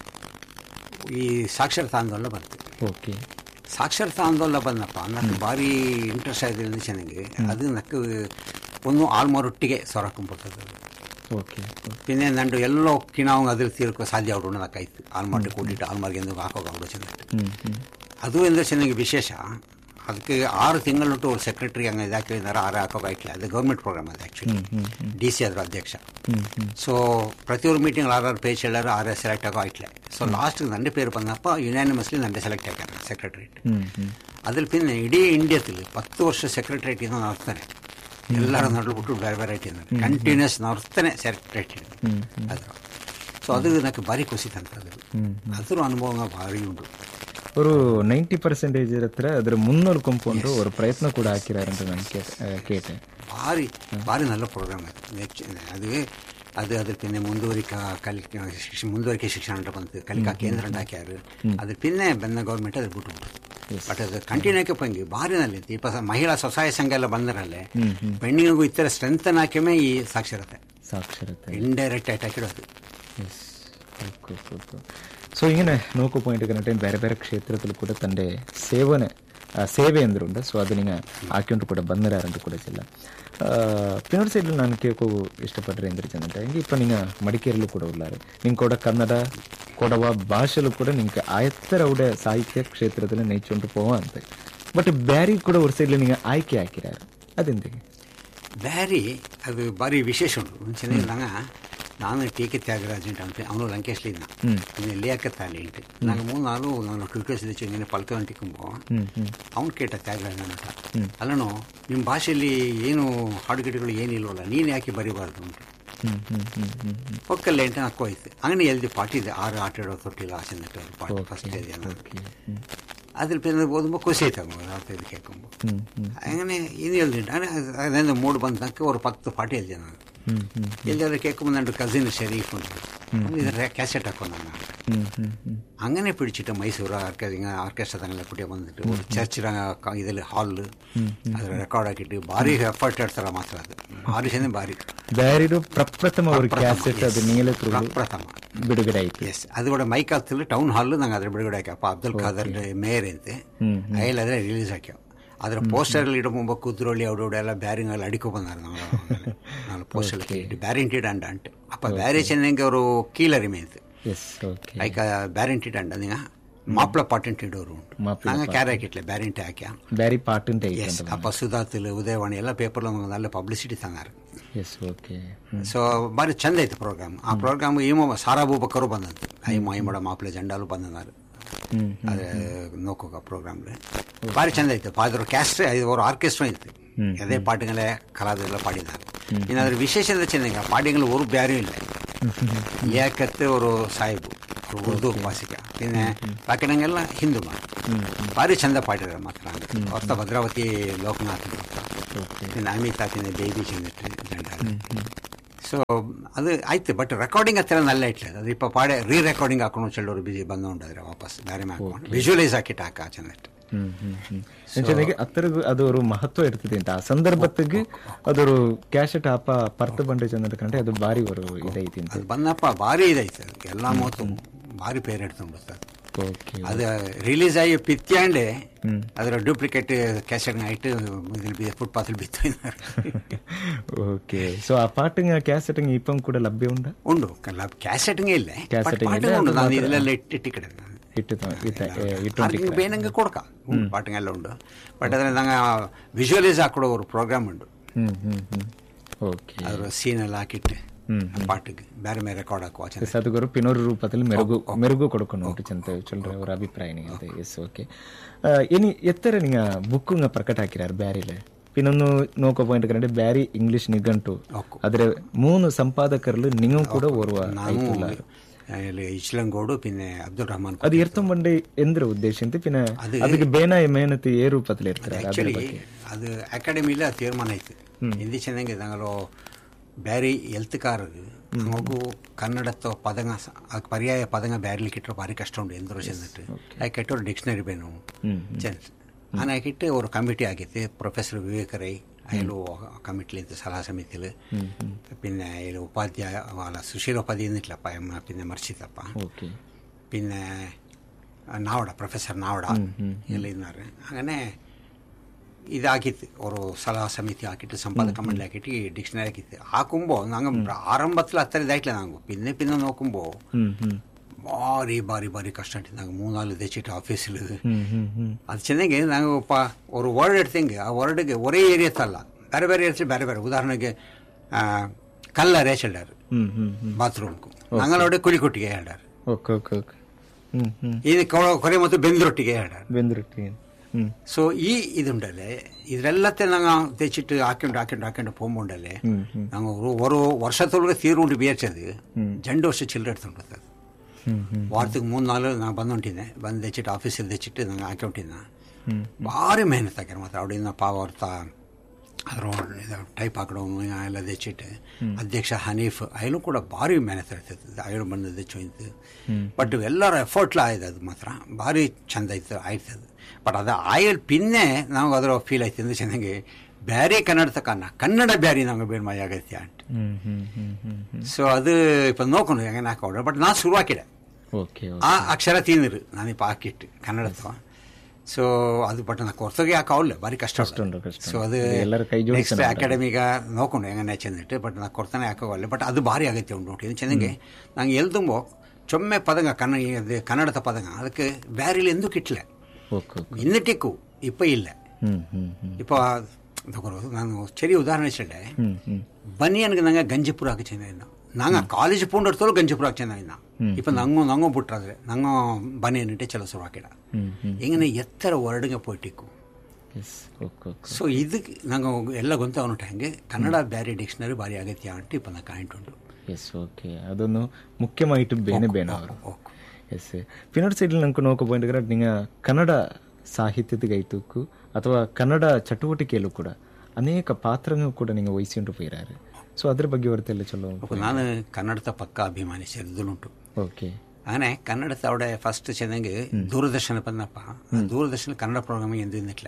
ಈ ಸಾಕ್ಷರತಾ ಆಂದೋಲನ ಬಂತು. ಓಕೆ ಸಾಕ್ಷರತಾ ಆಂದೋಲನ ಬಂದಪ್ಪ ನನಗೆ ಭಾರಿ ಇಂಟ್ರೆಸ್ಟ್ ಆಯ್ತು ಚೆನ್ನಾಗಿ ಅದು ನಕ್ಕೆ ಒಂದು ಆಲ್ಮೋರೊಟ್ಟಿಗೆ ಸೊರಕೊಂಡ್ಬಿಡ್ತದೆ. ಓಕೆ പിന്നെ ನಂಡು ಎಲ್ಲೋ ಕಿಣಾವ್ ಅದ್ರ ತೀರ್ಕೋ ಸಾಧ್ಯ ಅವ್ರು ನಕ್ಕಾಯ್ತು ಆಲ್ಮಾರ್ಟ್ ಕೂಡಿಟ್ಟು ಆಲ್ಮಾರ್ಗೆ ಎಂದು ಹಾಕೋಕೆ ಅವ್ರು ಚೆನ್ನಾಗಿ ಅದು ಎಂದ್ರೆ ಚೆನ್ನಾಗಿ ವಿಶೇಷ. ಅದಕ್ಕೆ ಆರು ತಿಂಗಳೊಟ್ಟು ಅವ್ರು ಸೆಕ್ರೆಟರಿ ಹಂಗೆ ಇದಾಕಿದ್ದಾರೆ ಆರು ಹಾಕೋಕೆ ಆಯ್ತಲ್ಲ ಅದು ಗೌರ್ಮೆಂಟ್ ಪ್ರೋಗ್ರಾಮ್ ಅದು ಆ್ಯಕ್ಚುಲಿ ಡಿ ಸಿ ಅದ್ರ ಅಧ್ಯಕ್ಷ. ಸೊ ಪ್ರತಿಯೊಂದು ಮೀಟಿಂಗ್ ಆರಾರು ಪೇಜ್ ಹೇಳಾರು ಆರೇ ಸೆಲೆಕ್ಟ್ ಆಗೋ ಆಯ್ತಲೆ. ಸೊ ಲಾಸ್ಟ್ ನಂಡೆ ಪೇರು ಬಂದಪ್ಪ ಯುನಾನಿಮಸ್ಲಿ ನಂಡೆ ಸೆಲೆಕ್ಟ್ ಆಗ್ಯಾರ ಸೆಕ್ರೆಟರಿಯೇಟ್. ಅದ್ರ ಪಿನ್ನೆ ಇಡೀ ಇಂಡಿಯಾದಲ್ಲಿ ಹತ್ತು ವರ್ಷ ಸೆಕ್ರೆಟರಿಯೇಟ್ ಇಂದ ನಡ್ತಾನೆ ಎಲ್ಲರೂ ನಡ್ಬಿಟ್ಟು ಬೇರೆ ಬೇರೆ ಐಟಿ ಕಂಟಿನ್ಯೂಸ್ ನಡ್ತಾನೆ ಸೆಕ್ರೆಟರಿಯೇಟ್ ಅದ್ರ. ಸೊ ಅದು ನನಗೆ ಭಾರಿ ಖುಷಿ ತಂತದ್ದು ಅದ್ರ ಅನುಭವ ಭಾರಿ ಉಂಟು. ஒரு நைன்டி பர்சன்டேஜ் ಹತ್ರ ಅದರ ಮುನ್ನೂರು ಕಂಪೌಂಡು ஒரு ಪ್ರಯತ್ನ ಕೂಡ ಹಾಕಿದ್ದಾರೆ ಅಂತ ನಾನು ಕೇಟೆ. ಭಾರಿ ಭಾರಿ நல்ல ಪ್ರೋಗ್ರಾಮ್ ಅದು ಅದು ಅದು ಅದ್ರ ಪಿನ್ನೆ ಮುಂದುವರಿಕಾ ಕಲಿ ಮುಂದುವರಿಕೆ ಶಿಕ್ಷಣ ಅಂತ ಬಂತು ಕಲಿಕಾ ಕೇಂದ್ರ ಅಂತ ಹಾಕ್ಯಾರು. ಅದ್ರ ಪಿನ್ನೆ ಬಂದ ಗೌರ್ಮೆಂಟ್ ಅದು ಬಿಟ್ಟು ಬಟ್ ಅದು ಕಂಟಿನ್ಯೂ ಆಕೆ ಪಂಗಿ ಭಾರಿ ನಲ್ಲಿ ಇಪ್ಪ ಮಹಿಳಾ ಸ್ವಸಹಾಯ ಸಂಘ ಎಲ್ಲ ಬಂದರಲ್ಲೇ ಪೆಣ್ಣಿಗೂ ಇತರ ಸ್ಟ್ರೆಂಥನ್ ಹಾಕ್ಯಮೇ ಈ ಸಾಕ್ಷರತೆ ಸಾಕ್ಷರತೆ ಇಂಡೈರೆಕ್ಟ್ ಆಗಿ ಹಾಕಿಡೋದು. ಸೊ ഇങ്ങനെ നോക്കു പോയിട്ട് കണ്ടിട്ട് ಬೇರೆ ಬೇರೆ ಕ್ಷೇತ್ರದಲ್ಲಿ ಕೂಡ ತಂದೆ ಸೇವನೆ ಸೇವೆ ಅಂದ್ರುಂಟು. ಸೊ ಅದು ನಿಂಗೆ ಹಾಕೊಂಡು ಕೂಡ ಬಂದಿರಾರಂತ ಕೂಡ ಚೆಲ್ಲ ಪಿನ್ನೊಂದು ಸೈಡ್ಲಿ ನಾನು ಕೇಳ್ಕೋ ಇಷ್ಟಪಟ್ಟರೆ ಅಂದ್ರೆ ಚೆಂದಂಟ ಹಿಂಗೆ ಇಪ್ಪ ನಿಂಗೆ ಮಡಿಕೇರಿಯಲ್ಲೂ ಕೂಡ ಉಳ್ಳಾರು ನಿಂಗೆ ಕೂಡ ಕನ್ನಡ ಕೊಡವ ಭಾಷೆಲು ಕೂಡ ನಿಂಗೆ ಆಯತ್ತರ ಅವಡೆ ಸಾಹಿತ್ಯ ಕ್ಷೇತ್ರದಲ್ಲಿ ನೈಚೊಂಡು ಪೋವ ಅಂತ ಬಟ್ ಬ್ಯಾರಿ ಕೂಡ ಒಂದು ಸೈಡ್ಲಿ ನಿಂಗೆ ಆಯ್ಕೆ ಹಾಕಿರಾರು ಅದೆಂದಿಗೆ ಬ್ಯಾರಿ ಅದು ಭಾರಿ ವಿಶೇಷ ಉಂಟು ಚೆನ್ನಾಗಿಲ್ಲ. ನಾನು ಟಿ ಕೆ ತ್ಯಾಗರಾಜ್ ಅಂತ ಅವನು ಲಂಕೇಶ್ಲಿಂದ నేను లేకతాలి ఏంటి నాకు మూడు నాలుగు ನಾನು ಟ್ವಿಟರ್ಸ್ ಇದ್ದು ಇങ്ങനെ ಪಲ್ಕಂಟಿಕೊಂಬೋ ಅವನು ಕೇಟ ತ್ಯಾಗರಾಜ್ ಅಂತ ಅಲ್ಲನು ನಿಮ್ಮ ಭಾಷೆಯಲ್ಲಿ ಏನು ಹಾಡುಗಿಡಗಳು ಏನಿಲ್ವಲ್ಲ ನೀನು ಯಾಕೆ ಬರಿಬಾರ್ದು ಅಂತ ಒಕ್ಕಲ್ಲ ಎಂಟು ಹಾಕೋಯ್ತು ಹಂಗನೆ ಎಲ್ದಿ ಪಾಠ ಇದೆ ಆರು ಆಟ ಆಡೋ ತೊಟ್ಟಿಲ್ಲ ಆಚೆ ಪಾಠ ಫಸ್ಟ್ ಇದೆಯಲ್ಲ ಅದ್ರ ಪಿನ್ನ ಓದುമ്പോൾ ಖುಷಿ ಆಯ್ತಾಗ ಇದು ಕೇಳ್ಕೊಂಬೋ ಹಂಗನೆ ಏನು ಹೇಳ್ದಿಂಟ ಅದರಿಂದ ಮೂಡು ಬಂದ ತನಕ ಅವ್ರು ಪತ್ತು ಪಾಠ ಹೇಳ್ದೆ ನಾನು ಎಲ್ಲರೂ ಕೇಳ್ಕೊಂಬಂದು ನನ್ನ ಕಸಿನ್ ಶರೀಫ್ ಉಂಟು ಇದರ ಕ್ಯಾಸೆಟ್ ಹಾಕೊಂಡು ನಾನು അങ്ങനെ പിടിച്ചിട്ട് മൈസൂർ ആർക്കസ്ട്ര തന്നെ കുട്ടിയെ വന്നിട്ട് ഒരു ചർച്ചിൽ ഇതിൽ ഹാളിൽ അത് റെക്കോർഡ് ആക്കിയിട്ട് ഭാരി എഫേർട്ട് എടുത്താൽ മാത്രം അത് ഭാരി ചെന്ന് ഭാരി ಪ್ರಪ್ರಥಮ ಬಿಡುಗಡೆ ಎಸ್ ಅದು ಕೂಡ ಮೈಕಾಲದಲ್ಲಿ ಟೌನ್ ಹಾಲ್ ನಂಗೆ ಅದ್ರ ಬಿಡುಗಡೆ ಹಾಕ್ಯಪ್ಪ ಅಬ್ದುಲ್ ಖಾದರ್ ಮೇಯರ್ ಅಂತೆ ಅಯ್ಯಲ್ಲ ಅದ್ರ ರಿಲೀಸ್ ಹಾಕ್ಯಾವ ಅದರ ಪೋಸ್ಟರಲ್ಲಿ ಇಡಬೊಂಬ ಕುದ್ರೋಳಿ ಅವಡೋಡೆ ಎಲ್ಲ ಬ್ಯಾರಿಂಗಲ್ಲಿ ಅಡಿಕೊ ಬಂದಾರ ನಾವು ನಾನು ಪೋಸ್ಟಲ್ಲಿ ಇಟ್ಟು ಬ್ಯಾರಿಂಟಿಡ್ ಅಂಡ ಅಂಟು ಅಪ್ಪ ಬ್ಯಾರಿ ಚೆನ್ನಂಗೆ ಅವರು ಕೀಳರಿಮೆ ಅಂತ ಐಕ ಬ್ಯಾರಿಂಟಿಡ್ ಅಂಡ ನಿಂಗ ಮಾಪ್ಲ ಪಾಟಂಟ್ ಇಡೋರು ಉಂಟು. ಮಾಪ್ಲ ನಂಗೆ ಕ್ಯಾರೆ ಹಾಕಿಟ್ಲೆ ಬ್ಯಾರಿಂಟೆ ಹಾಕ್ಯ ಬ್ಯಾರಿ ಪಾಟಂಟ್ ಎಸ್ ಅಪ್ಪ ಸುಧಾತಿಲ್ ಉದಯವಾಣಿ ಎಲ್ಲ ಪೇಪರ್ಲ നല്ല ಪಬ್ಲಿಸಿಟಿ ತಂದಾರ. Yes okay. ಸೊ ಬಾರಿ ಚಂದ ಐತೆ ಪ್ರೋಗ್ರಾಮ್. ಆ ಪ್ರೋಗ್ರಾಮ್ ಈಮೋ ಸಾರಾ ಬೂಬಕ್ಕರು ಬಂದಂತೆ ಐಮ ಐಮಡ ಮಾಪ್ಲೆ ಜಂಡಾಲು ಬಂದನಾರು ಅದೇ ನೋಕೋಗ ಪ್ರೋಗ್ರಾಮ್ ಬಾರಿ ಚಂದ ಐತೆ. ಅದ್ರ ಕ್ಯಾಸ್ಟ್ ಅವರು ಆರ್ಕೆಸ್ಟ್ರಾ ಇತ್ತು, ಅದೇ ಪಾಟುಗಳೇ ಕಲಾವಿದರೆಲ್ಲ ಪಾಡಿದ್ದಾರೆ. ಇನ್ನಾದ್ರೆ ವಿಶೇಷತೆ ಚೆಂದ ಪಾಡಿಗಳು ஒரு ಬ್ಯಾರು ಇಲ್ಲ. ಏಕತ್ತೆ ಅವರು ಸಾಹಿಬು ಉರ್ದು ಭಾಷಿಕ പിന്നെ ಬಾಕಿನಂಗೆಲ್ಲ ಹಿಂದೂ ಭಾರಿ ಚಂದ ಪಾಡಿದ್ದಾರೆ ಮಾತ್ರ. ಹೊಸ ಭದ್ರಾವತಿ ಲೋಕನಾಥ್ പിന്നെ അമിത പിന്നെ ബേബി ചെന്നിട്ട് ജണ്ടാല്. ಸೊ ಅದು ಆಯ್ತು. ಬಟ್ ರೆಕಾರ್ಡಿಂಗ್ ಹತ್ತಿರ ನಲ್ಲ ಇಟ್ಲದು ಅದು ಇಪ್ಪ ಪಾಡೆ ರೀ ರೆಕಾರ್ಡಿಂಗ್ ಹಾಕೊಂಡು ಚೆಲ್ಲೋರು ಬಿಜಿ ಬಂದೋಂಡ್ರೆ ವಾಪಸ್ ಬೇರೆ ಹಾಕೊಂಡು ವಿಜುವಲೈಸ್ ಹಾಕಿಟ್ಟು ಹಾಕ ಚೆಂದಿಟ್ಟು ಅತ್ತರಗೂ ಅದೊರು ಮಹತ್ವ ಇರ್ತದೆ ಅಂತ ಆ ಸಂದರ್ಭತ್ತಿಗೆ ಅದೊರು ಕ್ಯಾಶೆಟ್ ಆಪ ಪರ್ತ ಬಂಡೆ ಚೆಂದ ಕಂಡ್ರೆ ಅದು ಬಾರಿ ಅವರು ಇದೈತಿ ಅಂತ ಅದು ಬಂದಪ್ಪ ಭಾರಿ ಇದೈತೆ. ಅದು ಎಲ್ಲ ಮೂವತ್ತು ಭಾರಿ ಪೇರ್ ಇಡ್ತುಂಬಿಡ್ತದೆ. ಅದು ರಿಲೀಸ್ ಆಗಿ ಪಿತ್ಯಾಂಡೆ ಅದರ ಡೂಪ್ಲಿಕೇಟ್ ಕ್ಯಾಸೆಟ್ ಆಯ್ತು ಫುಟ್ಪಾത്തിൽ ಬಿತ್ತು. ಓಕೆ. ಸೊ ಆ ಪಾಟಿಂಗ್ ಕ್ಯಾಸೆಟಿಂಗ್ ಇಪ್ಪಂ ಕೂಡ ಲಭ್ಯ ಉಂಟಾ? ಉಂಡು. ಕ್ಯಾಸೆಟಿಂಗ್ ಇಲ್ಲ, ಉಂಟು. ನಾನು ಇದೆಲ್ಲ ಇಟ್ಟು ಕಡೆ ಬೇನಂಗೆ ಕೊಡ್ಕ ಉಂಟು ಪಾಟಿಂಗ್ ಎಲ್ಲ ಉಂಟು. ಬಟ್ ಅದ್ರ ನಂಗೆ ವಿಜುವಲೈಸ್ ಹಾಕೊಡೋ ಒಂದು ಪ್ರೋಗ್ರಾಮ್ ಉಂಟು. ಅದ್ರ ಸೀನ್ ಎಲ್ಲ ಹಾಕಿಟ್ಟು பாட்டுக்கு வேற மேல ரெக்கார்ட் ஆக்குவா. சதுகுரு பின்னொரு ரூபத்தில் மெருகு மெருகு கொடுக்கணும் ಚಂತ ಚೊಲ್ರೆ ಅವರ ಅಭಿಪ್ರಾಯ ನಿಂಗೆ. Yes okay. ಇನಿ ಎತ್ತರ ನಿಂಗ ಬುಕ್ಕುಂಗ ಪ್ರಕಟ ಹಾಕಿರಾರು ಬ್ಯಾರಿಲೆ പിന്നൊന്ന് നോക്കോ പോയിന്റ് കണ്ടേ ಬ್ಯಾರಿ ಇಂಗ್ಲಿಷ್ ನಿಘಂಟು ಅದ್ರ ಮೂನು ಸಂಪಾದಕರಲು ನೀವು ಕೂಡ ಓರ್ವ ಇಚ್ಲಂಗೋಡು പിന്നെ ಅಬ್ದುಲ್ ರಹಮಾನ್. ಅದು ಎರ್ತಂ ಬಂಡೆ ಎಂದ್ರ ಉದ್ದೇಶ ಅಂತ പിന്നെ ಅದಕ್ಕೆ ಬೇನಾಯ ಮೇಹನತ್ ಏ ರೂಪದಲ್ಲಿ ಇರ್ತಾರೆ. ಅದು ಅಕಾಡೆಮಿಲಿ ತೀರ್ಮಾನ ಆಯ್ತು. ಹಿಂದಿ ಚೆನ್ನಾಗಿ ನಂಗಲು ಬ್ಯಾರಿ ಎಲ್ತ್ಕಾರರು ಮಗು ಕನ್ನಡತ್ತ ಪದಗ ಪರ್ಯಾಯ ಪದಗ ಬ್ಯಾರಿಲಿಕ್ಕಿಟ್ಟರೆ ಭಾರಿ ಕಷ್ಟ ಉಂಟು ಎಂದರು ಚೆಂದಿಟ್ಟು ಯಾಕೆ ಕೆಟ್ಟವ್ರು ಡಿಕ್ಷನರಿ ಬೇನು ಚೆಂದ ನಾನು ಯಾಕಿಟ್ಟು ಅವರು ಕಮಿಟಿ ಆಗಿತ್ತು. ಪ್ರೊಫೆಸರ್ ವಿವೇಕ ರೈ ಅಯ್ಯಲು ಕಮಿಟಿಲಿಂದ ಸಲಹಾ ಸಮಿತಿಲಿ പിന്നെ അതിൽ ഉപാധ്യായ അല്ല സുശീലോപാധ്യായ എന്നിട്ടില്ലപ്പ എമ്മ പിന്നെ മറിച്ചിത്തപ്പ പിന്നെ നാവട പ്രൊഫസർ നാവട ಎಲ್ಲ ಇದ್ದಾರೆ. അങ്ങനെ ഇതാക്കിത്ത് ഒരു സലഹ സമിതി ആക്കിയിട്ട് സമ്പാദക മണ്ഡലി ആക്കിയിട്ട് ഈ ഡിക്ഷണറി ആക്കിയിട്ട് ആക്കുമ്പോൾ ഞങ്ങൾ ആരംഭത്തിൽ അത്ര ഇതായിട്ടില്ല. ഞങ്ങൾ പിന്നെ പിന്നെ നോക്കുമ്പോൾ ಭಾರಿ ಭಾರಿ ಭಾರಿ ಕಷ್ಟ ಉಂಟು. ನಂಗೆ ಮೂರ್ನಾಲ್ಕು ತೆಚ್ಚಿಟ್ಟು ಆಫೀಸಲ್ಲಿ ಅದು ಚೆನ್ನಾಗಿ ನಾವು ಪ ஒரு ವರ್ಡ್ எடுத்தீங்க ಆ ವರ್ಡ್ಗೆ ஒரே ಏರಿಯತ್ತಲ್ಲ ಬೇರೆ ಬೇರೆ ಏರಿಯಾ ಬೇರೆ ಬೇರೆ. ಉದಾಹರಣೆಗೆ ಕಲ್ಲರೇ ಚೆಲ್ಲಾರು ಬಾತ್ರೂಮ್ಗೂ ഞങ്ങളവിടെ കുഴിക്കൊട്ടിಗೆ ಹೇಳ್ಯಾರು. ಇದು ಕೊರೆ ಮತ್ತು ಬೆಂದ್ರೊಟ್ಟಿಗೆ ಹೇಳ್ಯಾರು. ಬೆಂದ್ರೊಟ್ಟಿ. ಸೊ ಈ ಇದುಂಡಲ್ಲೇ ಇದ್ರೆಲ್ಲತ್ತೆ ನಂಗೆ ತೆಚ್ಚಿಟ್ಟು ಹಾಕೊಂಡು ಹಾಕೊಂಡು ಹಾಕೊಂಡು ಪೋಂಬುಂಡಲ್ಲೇ ನಂಗೆ ஒரு ವರ್ಷದೊಳಗೆ ತೀರುಂಡು ಬೇರ್ಚದು ಜಂಡು ವರ್ಷ ಚಿಲ್ಲರೆ എടുത്തുകൊണ്ടത്. ವಾರಕ್ಕೆ ಮೂರು ನಾಲ್ಕು ನಾನು ಬಂದುಂಟಿದ್ದೆ. ಬಂದು ತೆಚ್ಚಿಟ್ಟು ಆಫೀಸಲ್ಲಿ ತೆಚ್ಚಿಟ್ಟು ನಂಗೆ ಹಾಕೊಂಡಿದ್ದ ಭಾರಿ ಮೆಹನತ್ ಹಾಕ್ಯಾರ. ಮಾತ್ರ ಅವಿಡಿಂದ ಪಾವ ಹೊರ್ತಾ ಅದ್ರ ಟೈಪ್ ಹಾಕಿಡೋನು ಎಲ್ಲ ತೆಚ್ಚಿಟ್ಟು ಅಧ್ಯಕ್ಷ ಹನೀಫ್ ಅಯ್ಯೂ ಕೂಡ ಭಾರಿ ಮೆಹನತ್ ಇರ್ತೈತೆ. ಅಯ್ಯೂ ಬಂದು ತೆಚ್ಚೋಯ್ತು. ಬಟ್ ಎಲ್ಲರ ಎಫರ್ಟ್ಲ ಆಯ್ತು. ಅದು ಮಾತ್ರ ಭಾರಿ ಚಂದ ಆಯ್ತು ಆಯ್ತದು. ಬಟ್ ಅದು ಆಯಲ್ ಪಿನ್ನೆ ನಮಗೆ ಅದರ ಫೀಲ್ ಆಯ್ತು ಅಂದ್ರೆ ಚೆನ್ನಾಗಿ ಬ್ಯಾರಿ ಕನ್ನಡ ತಕನ್ನ ಕನ್ನಡ ಬ್ಯಾರಿ ನಮಗೆ ಬೇರೆ ಮೈ ಆಗತ್ಯ ಅಂತ. ಸೊ ಅದು ಇಪ್ಪ ನೋಕೊಂಡು ಹೆಂಗೆ ಹಾಕೊಂಡ್ರೆ ಬಟ್ ನಾನು ಶುರು ಹಾಕಿಡೆ ಆ ಅಕ್ಷರ ತಿಂದಿರು ನಾನಿಪ್ಪ ಹಾಕಿಟ್ಟು ಕನ್ನಡತ್ವ. ಸೊ ಅದು ಬಟ್ ನಾ ಕೊರ್ತೋಗಿ ಹಾಕೋಲ್ಲ ಭಾರಿ ಕಷ್ಟ. ಸೊ ಅದು ನೆಕ್ಸ್ಟ್ ಅಕಾಡೆಮಿಗ ನೋಕೊಂಡು ಹೆಂಗನೆ ಚೆಂದಿಟ್ಟು ಬಟ್ ನಾ ಕೊಡ್ತಾನೆ ಹಾಕೋಲ್ಲ. ಬಟ್ ಅದು ಭಾರಿ ಆಗತ್ತೆ ಉಂಟು ನೋಡಿ ಚೆನ್ನಾಗಿ ನಂಗೆ ಎಲ್ಲಿ ತುಂಬೋ ಚೊಮ್ಮೆ ಪದಂಗ ಕನ್ನಡ ಕನ್ನಡದ ಪದಂಗ ಅದಕ್ಕೆ ಬ್ಯಾರಿಲಿ ಎಂದು ಕಿಟ್ಲೆ ಇನ್ನಿಟ್ಟಿಕ್ಕು ಇಪ್ಪ ಇಲ್ಲ ಇಪ್ಪ ತಗೊಳ್ಳೋದು. ನಾನು ചെറിയ ಉದಾಹರಣೆ ಚೆಲ್ಲೆ ಬನಿಯನ್ಗೆ ನಂಗೆ ಗಂಜಿಪುರ ಹಾಕಿ ಚೆನ್ನ ನಂಗೆ ಕಾಲೇಜ್ ಪೂಂಡರ್ತೋಳು ಗಂಜಿಪುರ ಹಾಕಿ ಚೆನ್ನ ಇಪ್ಪ ನಂಗೂ ನಂಗೂ ಬಿಟ್ರಾದ್ರೆ ನಂಗೂ ಬನಿಯನ್ನಿಟ್ಟೆ ಚಲೋ ಶುರು ಹಾಕಿಡ ಹೆಂಗನೆ ಎತ್ತರ ಹೊರಡಿಗೆ ಪೋಯ್ಟಿಕ್ಕು. ಸೊ ಇದಕ್ಕೆ ನಂಗೆ ಎಲ್ಲ ಗೊಂತ ಅವನುಂಟು ಹಂಗೆ ಕನ್ನಡ ಬ್ಯಾರಿ ಡಿಕ್ಷನರಿ ಭಾರಿ ಅಗತ್ಯ ಅಂಟು ಇಪ್ಪ ನಾ ಕಾಯಿಂಟ್ ಉಂಟು. Yes okay. ಅದನ್ನು ಮುಖ್ಯಮಾಯಿಟ್ಟು ಬೇನೆ ಬೇನೆ ಅವರು. ಎಸ್ ಪಿನ್ನೊಂದು ಸೈಡಲ್ಲಿ ನಂಗೆ ನೋಕೋ ಪಾಯಿಂಟ್ ನಿಂಗೆ ಕನ್ನಡ ಸಾಹಿತ್ಯದಗೈತಕ್ಕೂ ಅಥವಾ ಕನ್ನಡ ಚಟುವಟಿಕೆಯಲ್ಲೂ ಕೂಡ ಅನೇಕ ಪಾತ್ರಗಳು ಕೂಡ ನಿಂಗೆ ವಹಿಸಿಕೊಂಡು ಹೋಯಿರಾರೆ. ಸೊ ಅದ್ರ ಬಗ್ಗೆ ಹೊರತೆಲ್ಲ ಚಲೋ. ನಾನು ಕನ್ನಡದ ಪಕ್ಕ ಅಭಿಮಾನಿ ಸೇರಿದುಂಟು. ಓಕೆ. അങ്ങനെ കന്നഡത്തെ അവിടെ ഫസ്റ്റ് ചെന്നെങ്കിൽ ദൂരദർശന ಬಂದಪ್ಪ ದೂರದರ್ಶನ ಕನ್ನಡ ಪ್ರೋಗ್ರಾಮಿಂಗ್ ಎಂದು ಇನ್ನಿಟ್ಲೆ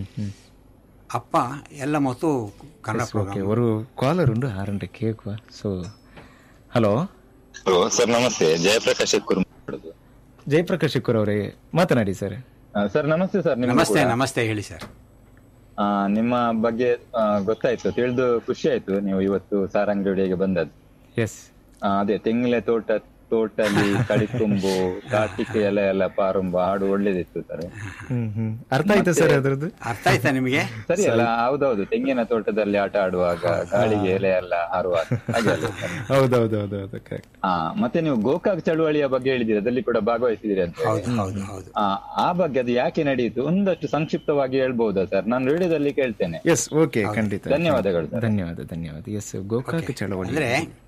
ಅಪ್ಪ ಎಲ್ಲ ಮತ್ತು ಕನ್ನಡ ಪ್ರೋಗ್ರಾಮ್. ஒரு ಕಾಲರ್ ಉಂಟು ಆರಂಟೆ ಕೇಳುವ. ಸೊ ಹಲೋ ಹಲೋ ಸರ್ ನಮಸ್ತೆ. ಜಯಪ್ರಕಾಶ್ ಶೆಕ್ಕೂರ್ ಮಾತಾಡೋದು. ಜಯಪ್ರಕಾಶ್ ಶೆಕ್ಕೂರ್ ಅವರೇ ಮಾತನಾಡಿ ಸರ್. ಸರ್ ನಮಸ್ತೆ ಸರ್. ನಮಸ್ತೆ ನಮಸ್ತೆ ಹೇಳಿ ಸರ್. ನಿಮ್ಮ ಬಗ್ಗೆ ಗೊತ್ತಾಯ್ತು, ತಿಳಿದು ಖುಷಿ ಆಯ್ತು ನೀವು ಇವತ್ತು ಸಾರಂಗಡಿಗೆ ಬಂದದ್ದು. ಎಸ್ ಅದೇ ತೆಂಗಿನ ತೋಟ ತೋಟಲಿ ಕಡಿತುಂಬು ಕಾರ್ತಿಕ ಎಲೆ ಎಲ್ಲ ಪಾರುಂಬ ಹಾಡು ಒಳ್ಳೇದಿತ್ತು ಸರ್. ಹ್ಮ್ ಹ್ಮ್ ಅರ್ಥ ಆಯ್ತಾ ಸರ್ ಅದ್ರದ್ದು? ಅರ್ಥ ಆಯ್ತಾ ನಿಮಗೆ? ಸರಿ ಅಲ್ಲ? ಹೌದೌದು, ತೆಂಗಿನ ತೋಟದಲ್ಲಿ ಆಟ ಆಡುವಾಗ ಗಾಳಿಗೆ ಎಲೆ ಎಲ್ಲ ಹಾರುವಾಗ ಹಾಗೆಲ್ಲ. ಹೌದೌದೌದೌದು ಕರೆಕ್ಟ್. ಹಾ, ಮತ್ತೆ ನೀವು ಗೋಕಾಕ್ ಚಳುವಳಿಯ ಬಗ್ಗೆ ಹೇಳಿದಿರಿ, ಅದರಲ್ಲಿ ಕೂಡ ಭಾಗವಹಿಸಿದಿರಿ ಅಂತ. ಆ ಆ ಬಗ್ಗೆ ಅದು ಯಾಕೆ ನಡೆಯಿತು ಒಂದಷ್ಟು ಸಂಕ್ಷಿಪ್ತವಾಗಿ ಹೇಳ್ಬಹುದಾ ಸರ್? ನಾನು ರೇಡಿಯೋದಲ್ಲಿ ಕೇಳ್ತೇನೆ. ಎಸ್, ಓಕೆ, ಖಂಡಿತ. ಧನ್ಯವಾದಗಳು ಸರ್. ಧನ್ಯವಾದ ಧನ್ಯವಾದ. ಎಸ್, ಗೋಕಾಕ್ ಚಳವಳಿ ಅಂದ್ರೆ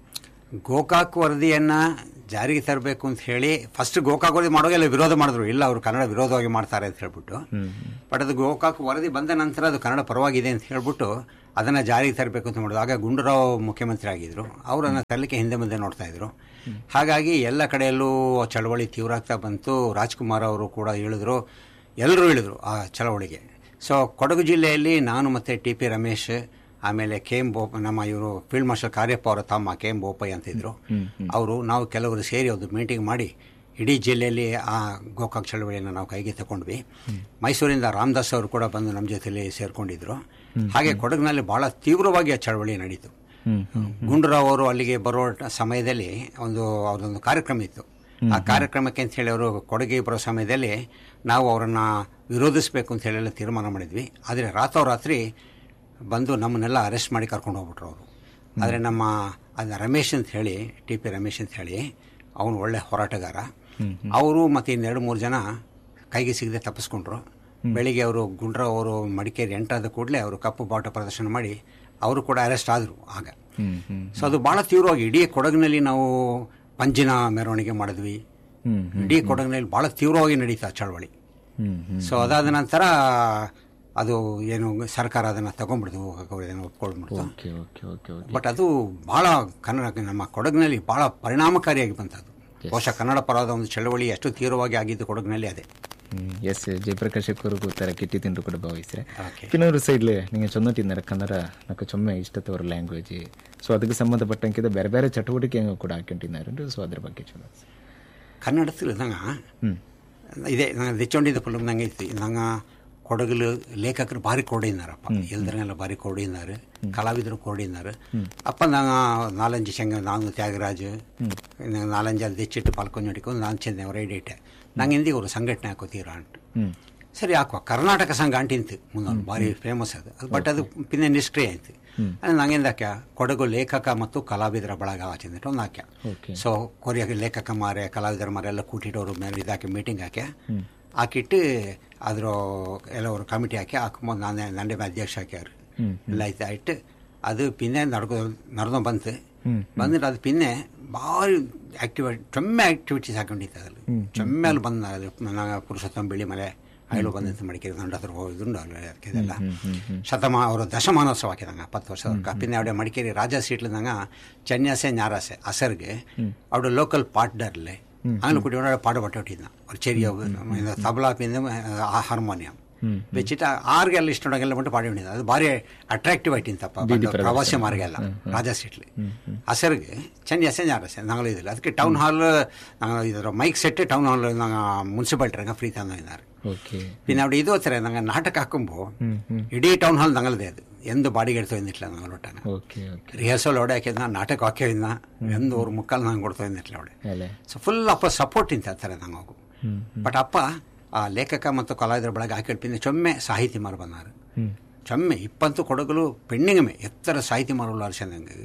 ಗೋಕಾಕ್ ವರದಿಯನ್ನ ಜಾರಿಗೆ ತರಬೇಕು ಅಂತ ಹೇಳಿ ಫಸ್ಟ್ ಗೋಕಾಕ್ ವರದಿ ಮಾಡೋಗೆಲ್ಲ ವಿರೋಧ ಮಾಡಿದ್ರು. ಇಲ್ಲ, ಅವರು ಕನ್ನಡ ವಿರೋಧವಾಗಿ ಮಾಡ್ತಾರೆ ಅಂತ ಹೇಳ್ಬಿಟ್ಟು. ಬಟ್ ಅದು ಗೋಕಾಕ್ ವರದಿ ಬಂದ ನಂತರ ಅದು ಕನ್ನಡ ಪರವಾಗಿದೆ ಅಂತ ಹೇಳ್ಬಿಟ್ಟು ಅದನ್ನ ಜಾರಿಗೆ ತರಬೇಕು ಅಂತ ಮಾಡಿದ್ರು. ಆಗ ಗುಂಡೂರಾವ್ ಮುಖ್ಯಮಂತ್ರಿ ಆಗಿದ್ರು. ಅವರನ್ನ ತರಲಿಕ್ಕೆ ಹಿಂದೆ ಮುಂದೆ ನೋಡ್ತಾ ಇದ್ರು. ಹಾಗಾಗಿ ಎಲ್ಲ ಕಡೆಯಲ್ಲೂ ಚಳವಳಿ ತೀವ್ರ ಆಗ್ತಾ ಬಂತು. ರಾಜ್ಕುಮಾರ್ ಅವರು ಕೂಡ ಹೇಳಿದ್ರು, ಎಲ್ಲರೂ ಹೇಳಿದ್ರು ಆ ಚಳವಳಿಗೆ. ಸೊ ಕೊಡಗು ಜಿಲ್ಲೆಯಲ್ಲಿ ನಾನು ಮತ್ತೆ ಟಿ ಪಿ ರಮೇಶ್, ಆಮೇಲೆ ಕೆ ಎಂ ಬೋಪ, ನಮ್ಮ ಇವರು ಫೀಲ್ಡ್ ಮಾರ್ಷಲ್ ಕಾರ್ಯಪ್ಪ ಅವರ ತಮ್ಮ ಕೆ ಎಂ ಬೋಪಯ್ಯ ಅಂತ ಇದ್ರು. ಅವರು ನಾವು ಕೆಲವರು ಸೇರಿ ಒಂದು ಮೀಟಿಂಗ್ ಮಾಡಿ ಇಡೀ ಜಿಲ್ಲೆಯಲ್ಲಿ ಆ ಗೋಕಾಕ್ ಚಳವಳಿಯನ್ನು ನಾವು ಕೈಗೆ ತಗೊಂಡ್ವಿ. ಮೈಸೂರಿಂದ ರಾಮದಾಸ್ ಅವರು ಕೂಡ ಬಂದು ನಮ್ಮ ಜೊತೆಲಿ ಸೇರ್ಕೊಂಡಿದ್ರು. ಹಾಗೆ ಕೊಡಗಿನಲ್ಲಿ ಬಹಳ ತೀವ್ರವಾಗಿ ಆ ಚಳವಳಿ ನಡೀತು. ಗುಂಡೂರಾವ್ ಅವರು ಅಲ್ಲಿಗೆ ಬರೋ ಸಮಯದಲ್ಲಿ ಒಂದು ಅವ್ರದೊಂದು ಕಾರ್ಯಕ್ರಮ ಇತ್ತು. ಆ ಕಾರ್ಯಕ್ರಮಕ್ಕೆ ಅಂತ ಹೇಳಿ ಅವರು ಕೊಡಗಿಗೆ ಬರೋ ಸಮಯದಲ್ಲಿ ನಾವು ಅವರನ್ನ ವಿರೋಧಿಸಬೇಕು ಅಂತ ಹೇಳಿ ತೀರ್ಮಾನ ಮಾಡಿದ್ವಿ. ಆದರೆ ರಾತ್ರೋರಾತ್ರಿ ಬಂದು ನಮ್ಮನ್ನೆಲ್ಲ ಅರೆಸ್ಟ್ ಮಾಡಿ ಕರ್ಕೊಂಡು ಹೋಗ್ಬಿಟ್ರು ಅವರು. ಆದರೆ ನಮ್ಮ ಅದು ರಮೇಶ್ ಅಂತ ಹೇಳಿ, ಟಿ ಪಿ ರಮೇಶ್ ಅಂತ ಹೇಳಿ, ಅವನು ಒಳ್ಳೆ ಹೋರಾಟಗಾರ. ಅವರು ಮತ್ತು ಇನ್ನೆರಡು ಮೂರು ಜನ ಕೈಗೆ ಸಿಗದೆ ತಪ್ಪಿಸ್ಕೊಂಡ್ರು. ಬೆಳಿಗ್ಗೆ ಅವರು ಗುಂಡ್ರಾವ್ ಅವರು ಮಡಿಕೇರಿ ಎಂಟಾದ ಕೂಡಲೇ ಅವರು ಕಪ್ಪು ಬಾವುಟ ಪ್ರದರ್ಶನ ಮಾಡಿ ಅವರು ಕೂಡ ಅರೆಸ್ಟ್ ಆದರು ಆಗ. ಸೊ ಅದು ಭಾಳ ತೀವ್ರವಾಗಿ ಇಡೀ ಕೊಡಗಿನಲ್ಲಿ ನಾವು ಪಂಜಿನ ಮೆರವಣಿಗೆ ಮಾಡಿದ್ವಿ. ಇಡೀ ಕೊಡಗಿನಲ್ಲಿ ಭಾಳ ತೀವ್ರವಾಗಿ ನಡೀತಾ ಚಳವಳಿ. ಸೊ ಅದಾದ ನಂತರ ಅದು ಏನು ಸರ್ಕಾರ ಅದನ್ನು ತಗೊಂಡ್ಬಿಡ್ತು, ಒಪ್ಕೊಂಡ್ಬಿಡ್ತು. ಬಟ್ ಅದು ಭಾಳ ಕನ್ನಡ ನಮ್ಮ ಕೊಡಗಿನಲ್ಲಿ ಭಾಳ ಪರಿಣಾಮಕಾರಿಯಾಗಿ ಬಂತದ್ದು. ಬಹುಶಃ ಕನ್ನಡ ಪರವಾದ ಒಂದು ಚಳವಳಿ ಎಷ್ಟು ತೀವ್ರವಾಗಿ ಆಗಿದ್ದು ಕೊಡಗಿನಲ್ಲಿ ಅದೇ. ಎಸ್, ಜಯಪ್ರಕಾಶ್ ಅವರಿಗೂ ತರ ಕೆಟ್ಟಿ ತಿಂದು ಕೂಡ ಭಾವಿಸ್ರೆ ಕೆಲವರು ಸೈಡ್ಲಿ ನಿಂಗೆ ಚೊನ್ನಟ್ಟಿದ್ದಾರೆ ಕನ್ನಡ ನಕ್ಕ ಚೊಮ್ಮೆ ಇಷ್ಟತವರ ಲ್ಯಾಂಗ್ವೇಜ್. ಸೊ ಅದಕ್ಕೆ ಸಂಬಂಧಪಟ್ಟಂಕಿದ ಬೇರೆ ಬೇರೆ ಚಟುವಟಿಕೆ ಕೂಡ ಹಾಕೊಂಡಿದ್ದಾರೆ. ಸೊ ಅದ್ರ ಬಗ್ಗೆ ಚಲೋ ಕನ್ನಡದಲ್ಲಿ ನಂಗೆ ಇದೇ ನಂಗೆ ತೆಚ್ಚೊಂಡಿದ್ದ ಫಿಲ್ಮ್ ನಂಗೆ ಇತ್ತು. ನಂಗೆ ಕೊಡಗಲು ಲೇಖಕರು ಭಾರಿ ಕೋಡಿನಾರಪ್ಪ, ಎಲ್ದರೆಲ್ಲ ಭಾರಿ ಕೋಡಿನಾರು, ಕಲಾವಿದರು ಕೋಡಿನಾರು. ಅಪ್ಪ ನಂಗೆ ನಾಲಂಜು ಶಂಗ ನಾನು ತ್ಯಾಗರಾಜ್ ನಾಲಂಜು ಅಲ್ಲಿ ತೆಚ್ಚಿಟ್ಟು ಪಾಲ್ಕೊಂಡು ಹಿಡ್ಕೊಂಡು ನಾನು ಚೆಂದ ಹೊರಡಿಟ್ಟೆ. ನಂಗೆ ಹಿಂದಿಗೆ ಅವರು ಸಂಘಟನೆ ಹಾಕೋತೀರ ಅಂಟು. ಸರಿ ಹಾಕುವ ಕರ್ನಾಟಕ ಸಂಘ ಅಂಟಿಂತು ಮುಂದೊಂದು ಭಾರಿ ಫೇಮಸ್ ಅದು. ಅದು ಬಟ್ ಅದು ಪಿನ್ನೆ ನಿಷ್ಕ್ರಿಯ ಆಯ್ತು. ನಂಗೆಂದ ಹಾಕ್ಯ ಕೊಡಗು ಲೇಖಕ ಮತ್ತು ಕಲಾವಿದರ ಬಳಗ ಆಚೆಂದಿಟ್ಟು ಒಂದು ಹಾಕ್ಯ. ಸೊ ಕೊರಿಯ ಲೇಖಕ ಮಾರೆ ಕಲಾವಿದರ ಮಾರೆ ಎಲ್ಲ ಕೂಟಿಟ್ಟವರು ಮೇಲೆ ಇದಾಕಿ ಮೀಟಿಂಗ್ ಹಾಕ್ಯ ಹಾಕಿಟ್ಟು ಅದ್ರ ಎಲ್ಲವರು ಕಮಿಟಿ ಹಾಕಿ ಹಾಕೊಂಬಂದು ನಾನೇ ನಂಡೆ ಅಧ್ಯಕ್ಷ ಹಾಕ್ಯಾರು ಎಲ್ಲ ಆಯ್ತು ಆಯ್ತು. ಅದು ಪಿನ್ನೆ ನಡ್ಕೊ ನಡ್ದು ಬಂತು ಬಂದ್ರೆ ಅದು ಪಿನ್ನೆ ಭಾರಿ ಆಕ್ಟಿವಿಟಿ ಚೊಮ್ಮೆ ಆಕ್ಟಿವಿಟೀಸ್ ಹಾಕೊಂಡಿತ್ತು. ಅದ್ರಲ್ಲಿ ಚೊಮ್ಮೆ ಅಲ್ಲಿ ಬಂದ ನಾನು ಪುರುಷೋತ್ತಮ ಬಿಳಿ ಮಲೆ ಅಯ್ಲು ಬಂದಂತ ಮಡಿಕೇರಿ ದಂಡ ಹತ್ರ ಹೋಗಿದ್ದುಂಡು ಅದೆಲ್ಲ ಶತಮಾ ಅವರು ದಶಮಾನೋತ್ಸವ ಹಾಕಿದಂಗ ಹತ್ತು ವರ್ಷದ ಪಿನ್ನೆ ಅವಡೆ ಮಡಿಕೇರಿ ರಾಜ ಸೀಟ್ಲದಂಗ ಚೆನ್ಯಾಸೆ ஞாராசೆ ಅಸರ್ಗೆ ಅವಳು ಲೋಕಲ್ ಪಾಟ್ಡರ್ಲೆ അങ്ങനെ കുട്ടിയോടെ പാട് പട്ടോട്ടിരുന്ന ഒരു ചെറിയ തബല പിന്നെ ഹാർമോണിയം വെച്ചിട്ട് ആർಗೆಲ್ಲ ಇಷ್ಟೊಂಡೆಲ್ಲ ಬಿಟ್ಟು ಪಾಡಿ ಹೊಂದಿದ್ದ. ಅದು ಭಾರಿ ಅಟ್ರಾಕ್ಟಿವ್ ಆಯ್ತಿಂತಪ್ಪ ಪ್ರವಾಸಿ ಮಾರ್ಗೆಲ್ಲ ರಾಜಾ ಸೀಟ್ಲಿ ಹಸರ್ಗೆ ಚೆನ್ನ ಎಸೆ ஞாராசೆ ನಾಗಳು ಇದಿಲ್ಲ. ಅದಕ್ಕೆ ಟೌನ್ ಹಾಲ್ ಇದರ mic set town hall municipality free ತಂದಿದ್ದಾರೆ. പിന്നെ അവിടെ ഇത് വെച്ചേ ഞങ്ങൾ നാട്ടൊക്കെ ആക്കുമ്പോൾ ഇടീ ടൗൺ ഹാൾ ഞങ്ങളതേ അത് എന്ത് ബാഡിಗೆ എടുത്തു വന്നിട്ടില്ല ഞങ്ങളോട്ടാണ് ರಿಹರ್ಸಲ್ അവിടെ ಹಾಕಿದ್ನ ನಾಟಕ ಹಾಕಿದ್ನ ಎಂದು ಅವ್ರ ಮುಕ್ಕಾಲು ನಂಗೆ ಕೊಡ್ತಾ ಇದ್ದಿಲ್ಲ ಅವಡೆ. ಸೊ ಫುಲ್ ಅಪ್ಪ ಸಪೋರ್ಟ್ ಇಂತಾರೆ ನಂಗೆ ಹೋಗು. ಬಟ್ ಅಪ್ಪ ಆ ಲೇಖಕ ಮತ್ತು ಕಲಾವಿದರ ಬಳಗ ಹಾಕಿಡ್ಪಿಂದ ಚೊಮ್ಮೆ ಸಾಹಿತಿ ಮಾರು ಬಂದಾರು. ಚೊಮ್ಮೆ ಇಪ್ಪಂತು ಕೊಡಗಲು ಪೆಣ್ಣಿಂಗಮೆ ಎತ್ತರ ಸಾಹಿತಿ ಮಾರುಳ್ಳ ಅರ್ಶನಂಗೆ